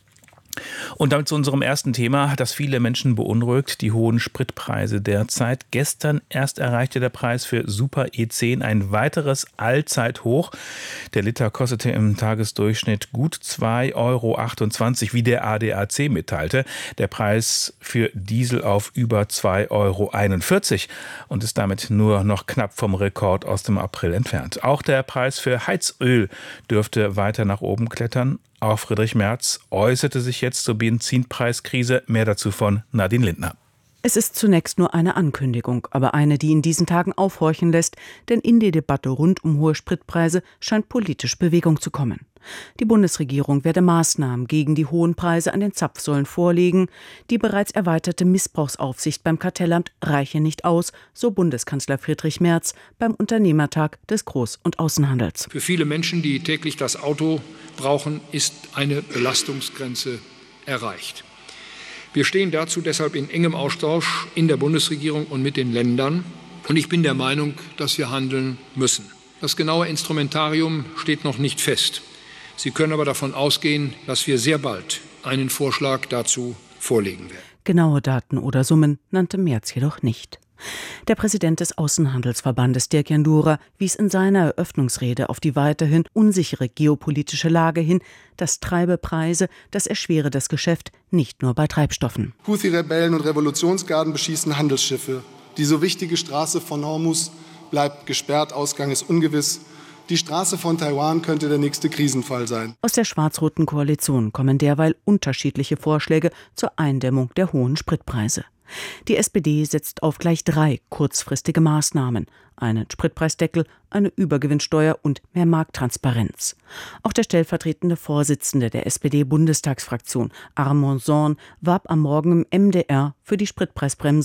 Speaker 18: Und damit zu unserem ersten Thema, das viele Menschen beunruhigt: die hohen Spritpreise derzeit. Gestern erst erreichte der Preis für Super E zehn ein weiteres Allzeithoch. Der Liter kostete im Tagesdurchschnitt gut zwei Euro achtundzwanzig, wie der A D A C mitteilte. Der Preis für Diesel auf über zwei Euro einundvierzig und ist damit nur noch knapp vom Rekord aus dem April entfernt. Auch der Preis für Heizöl dürfte weiter nach oben klettern. Auch Friedrich Merz äußerte sich jetzt zur Benzinpreiskrise. Mehr dazu von Nadine Lindner.
Speaker 19: Es ist zunächst nur eine Ankündigung, aber eine, die in diesen Tagen aufhorchen lässt, denn in die Debatte rund um hohe Spritpreise scheint politisch Bewegung zu kommen. Die Bundesregierung werde Maßnahmen gegen die hohen Preise an den Zapfsäulen vorlegen. Die bereits erweiterte Missbrauchsaufsicht beim Kartellamt reiche nicht aus, so Bundeskanzler Friedrich Merz beim Unternehmertag des Groß- und Außenhandels.
Speaker 20: Für viele Menschen, die täglich das Auto brauchen, ist eine Belastungsgrenze erreicht. Wir stehen dazu deshalb in engem Austausch in der Bundesregierung und mit den Ländern. Und ich bin der Meinung, dass wir handeln müssen. Das genaue Instrumentarium steht noch nicht fest. Sie können aber davon ausgehen, dass wir sehr bald einen Vorschlag dazu vorlegen werden.
Speaker 19: Genaue Daten oder Summen nannte Merz jedoch nicht. Der Präsident des Außenhandelsverbandes Dirk Jandura wies in seiner Eröffnungsrede auf die weiterhin unsichere geopolitische Lage hin. Das treibe Preise, das erschwere das Geschäft, nicht nur bei Treibstoffen.
Speaker 21: Houthi-Rebellen und Revolutionsgarden beschießen Handelsschiffe. Die so wichtige Straße von Hormuz bleibt gesperrt, Ausgang ist ungewiss. Die Straße von Taiwan könnte der nächste Krisenfall sein.
Speaker 19: Aus der schwarz-roten Koalition kommen derweil unterschiedliche Vorschläge zur Eindämmung der hohen Spritpreise. Die S P D setzt auf gleich drei kurzfristige Maßnahmen: einen Spritpreisdeckel, eine Übergewinnsteuer und mehr Markttransparenz. Auch der stellvertretende Vorsitzende der S P D-Bundestagsfraktion, Armand Zorn, warb am Morgen im M D R für die Spritpreisbremse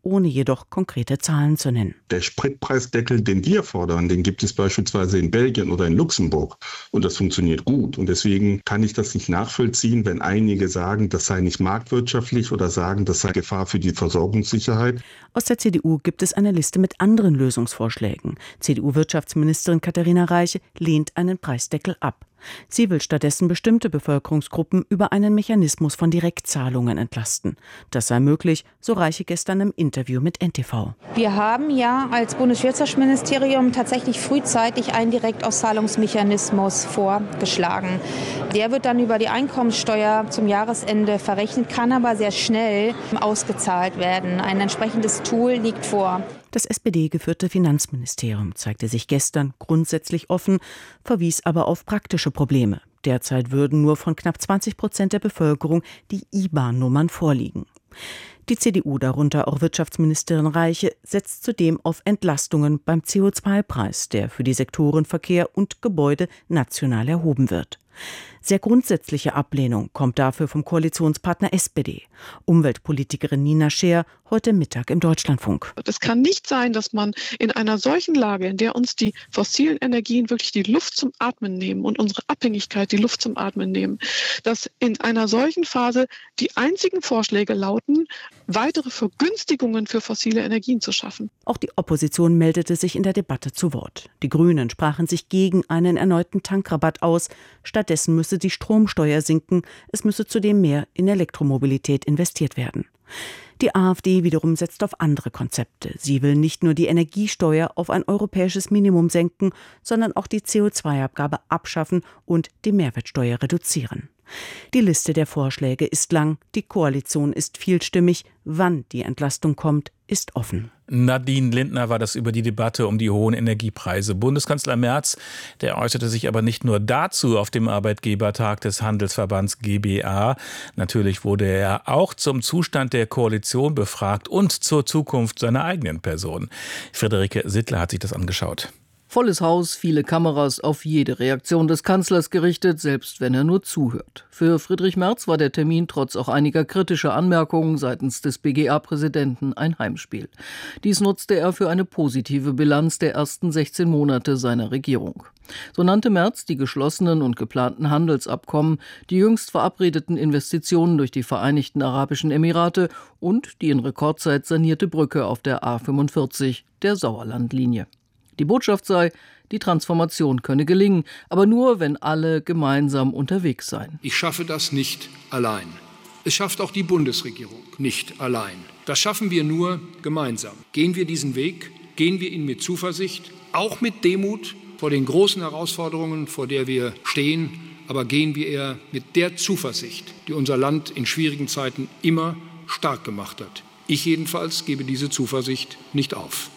Speaker 19: ohne jedoch konkrete Zahlen zu nennen.
Speaker 1: Der Spritpreisdeckel, den wir fordern, den gibt es beispielsweise in Belgien oder in Luxemburg. Und das funktioniert gut. Und deswegen kann ich das nicht nachvollziehen, wenn einige sagen, das sei nicht marktwirtschaftlich oder sagen, das sei Gefahr für die Versorgungssicherheit.
Speaker 19: Aus der C D U gibt es eine Liste mit anderen Lösungsvorschlägen. C D U-Wirtschaftsministerin Katharina Reiche lehnt einen Preisdeckel ab. Sie will stattdessen bestimmte Bevölkerungsgruppen über einen Mechanismus von Direktzahlungen entlasten. Das sei möglich, so Reiche gestern im Interview mit N T V.
Speaker 22: Wir haben ja als Bundeswirtschaftsministerium tatsächlich frühzeitig einen Direktauszahlungsmechanismus vorgeschlagen. Der wird dann über die Einkommensteuer zum Jahresende verrechnet, kann aber sehr schnell ausgezahlt werden. Ein entsprechendes Tool liegt vor.
Speaker 19: Das S P D-geführte Finanzministerium zeigte sich gestern grundsätzlich offen, verwies aber auf praktische Probleme. Derzeit würden nur von knapp zwanzig Prozent der Bevölkerung die I B A N-Nummern vorliegen. Die C D U, darunter auch Wirtschaftsministerin Reiche, setzt zudem auf Entlastungen beim C O zwei Preis, der für die Sektoren Verkehr und Gebäude national erhoben wird. Sehr grundsätzliche Ablehnung kommt dafür vom Koalitionspartner S P D. Umweltpolitikerin Nina Scheer heute Mittag im Deutschlandfunk.
Speaker 23: Es kann nicht sein, dass man in einer solchen Lage, in der uns die fossilen Energien wirklich die Luft zum Atmen nehmen und unsere Abhängigkeit die Luft zum Atmen nehmen, dass in einer solchen Phase die einzigen Vorschläge lauten, weitere Vergünstigungen für fossile Energien zu schaffen.
Speaker 19: Auch die Opposition meldete sich in der Debatte zu Wort. Die Grünen sprachen sich gegen einen erneuten Tankrabatt aus. Stattdessen müsse die Stromsteuer sinken. Es müsse zudem mehr in Elektromobilität investiert werden. Die AfD wiederum setzt auf andere Konzepte. Sie will nicht nur die Energiesteuer auf ein europäisches Minimum senken, sondern auch die C O zwei Abgabe abschaffen und die Mehrwertsteuer reduzieren. Die Liste der Vorschläge ist lang, die Koalition ist vielstimmig. Wann die Entlastung kommt, ist offen.
Speaker 18: Nadine Lindner war das über die Debatte um die hohen Energiepreise. Bundeskanzler Merz, der äußerte sich aber nicht nur dazu auf dem Arbeitgebertag des Handelsverbands G B A. Natürlich wurde er auch zum Zustand der Koalition befragt und zur Zukunft seiner eigenen Person. Friederike Sittler hat sich das angeschaut.
Speaker 24: Volles Haus, viele Kameras auf jede Reaktion des Kanzlers gerichtet, selbst wenn er nur zuhört. Für Friedrich Merz war der Termin trotz auch einiger kritischer Anmerkungen seitens des B G A-Präsidenten ein Heimspiel. Dies nutzte er für eine positive Bilanz der ersten sechzehn Monate seiner Regierung. So nannte Merz die geschlossenen und geplanten Handelsabkommen, die jüngst verabredeten Investitionen durch die Vereinigten Arabischen Emirate und die in Rekordzeit sanierte Brücke auf der A fünfundvierzig, der Sauerlandlinie. Die Botschaft sei, die Transformation könne gelingen, aber nur, wenn alle gemeinsam unterwegs seien.
Speaker 20: Ich schaffe das nicht allein. Es schafft auch die Bundesregierung nicht allein. Das schaffen wir nur gemeinsam. Gehen wir diesen Weg, gehen wir ihn mit Zuversicht, auch mit Demut vor den großen Herausforderungen, vor der wir stehen, aber gehen wir eher mit der Zuversicht, die unser Land in schwierigen Zeiten immer stark gemacht hat. Ich jedenfalls gebe diese Zuversicht nicht auf.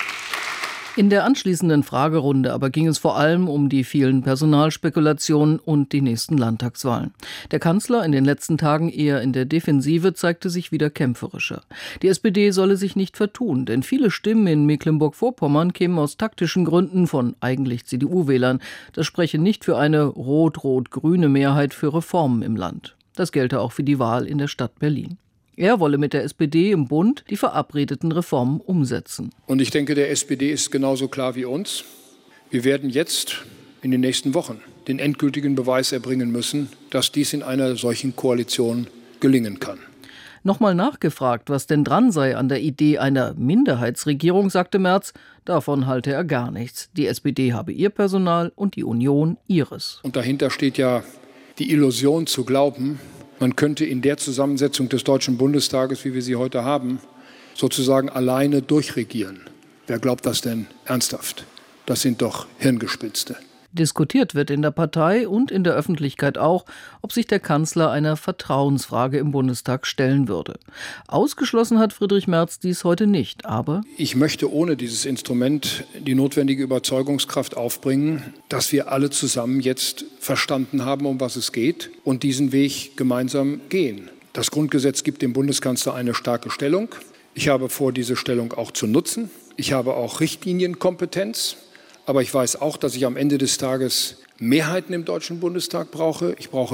Speaker 24: In der anschließenden Fragerunde aber ging es vor allem um die vielen Personalspekulationen und die nächsten Landtagswahlen. Der Kanzler, in den letzten Tagen eher in der Defensive, zeigte sich wieder kämpferischer. Die S P D solle sich nicht vertun, denn viele Stimmen in Mecklenburg-Vorpommern kämen aus taktischen Gründen von eigentlich C D U-Wählern. Das spreche nicht für eine rot-rot-grüne Mehrheit für Reformen im Land. Das gelte auch für die Wahl in der Stadt Berlin. Er wolle mit der S P D im Bund die verabredeten Reformen umsetzen.
Speaker 20: Und ich denke, der S P D ist genauso klar wie uns. Wir werden jetzt in den nächsten Wochen den endgültigen Beweis erbringen müssen, dass dies in einer solchen Koalition gelingen kann.
Speaker 24: Nochmal nachgefragt, was denn dran sei an der Idee einer Minderheitsregierung, sagte Merz, davon halte er gar nichts. Die S P D habe ihr Personal und die Union ihres.
Speaker 20: Und dahinter steht ja die Illusion zu glauben, man könnte in der Zusammensetzung des Deutschen Bundestages, wie wir sie heute haben, sozusagen alleine durchregieren. Wer glaubt das denn ernsthaft? Das sind doch Hirngespinste.
Speaker 24: Diskutiert wird in der Partei und in der Öffentlichkeit auch, ob sich der Kanzler einer Vertrauensfrage im Bundestag stellen würde. Ausgeschlossen hat Friedrich Merz dies heute nicht, aber
Speaker 20: ich möchte ohne dieses Instrument die notwendige Überzeugungskraft aufbringen, dass wir alle zusammen jetzt verstanden haben, um was es geht und diesen Weg gemeinsam gehen. Das Grundgesetz gibt dem Bundeskanzler eine starke Stellung. Ich habe vor, diese Stellung auch zu nutzen. Ich habe auch Richtlinienkompetenz. Aber ich weiß auch, dass ich am Ende des Tages Mehrheiten im Deutschen Bundestag brauche. Ich brauche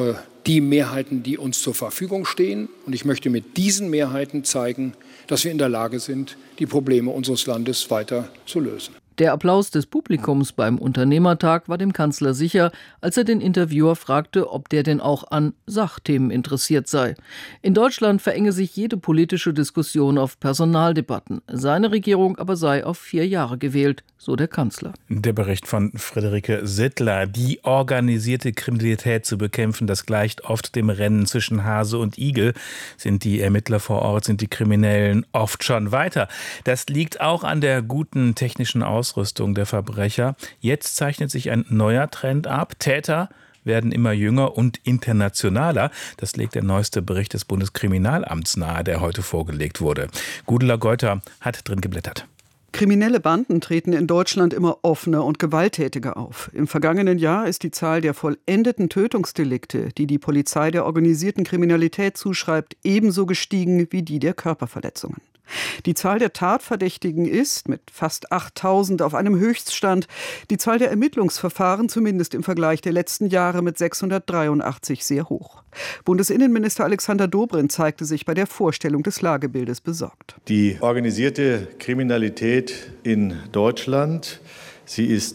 Speaker 20: die Mehrheiten, die uns zur Verfügung stehen. Und ich möchte mit diesen Mehrheiten zeigen, dass wir in der Lage sind, die Probleme unseres Landes weiter zu lösen.
Speaker 24: Der Applaus des Publikums beim Unternehmertag war dem Kanzler sicher, als er den Interviewer fragte, ob der denn auch an Sachthemen interessiert sei. In Deutschland verenge sich jede politische Diskussion auf Personaldebatten. Seine Regierung aber sei auf vier Jahre gewählt, so der Kanzler.
Speaker 18: Der Bericht von Friederike Sittler. Die organisierte Kriminalität zu bekämpfen, das gleicht oft dem Rennen zwischen Hase und Igel. Sind die Ermittler vor Ort, sind die Kriminellen oft schon weiter. Das liegt auch an der guten technischen Ausrüstung Ausrüstung der Verbrecher. Jetzt zeichnet sich ein neuer Trend ab. Täter werden immer jünger und internationaler. Das legt der neueste Bericht des Bundeskriminalamts nahe, der heute vorgelegt wurde. Gudula Geuter hat drin geblättert.
Speaker 2: Kriminelle Banden treten in Deutschland immer offener und gewalttätiger auf. Im vergangenen Jahr ist die Zahl der vollendeten Tötungsdelikte, die die Polizei der organisierten Kriminalität zuschreibt, ebenso gestiegen wie die der Körperverletzungen. Die Zahl der Tatverdächtigen ist mit fast achttausend auf einem Höchststand. Die Zahl der Ermittlungsverfahren zumindest im Vergleich der letzten Jahre mit sechshundertdreiundachtzig sehr hoch. Bundesinnenminister Alexander Dobrindt zeigte sich bei der Vorstellung des Lagebildes besorgt.
Speaker 3: Die organisierte Kriminalität in Deutschland, sie ist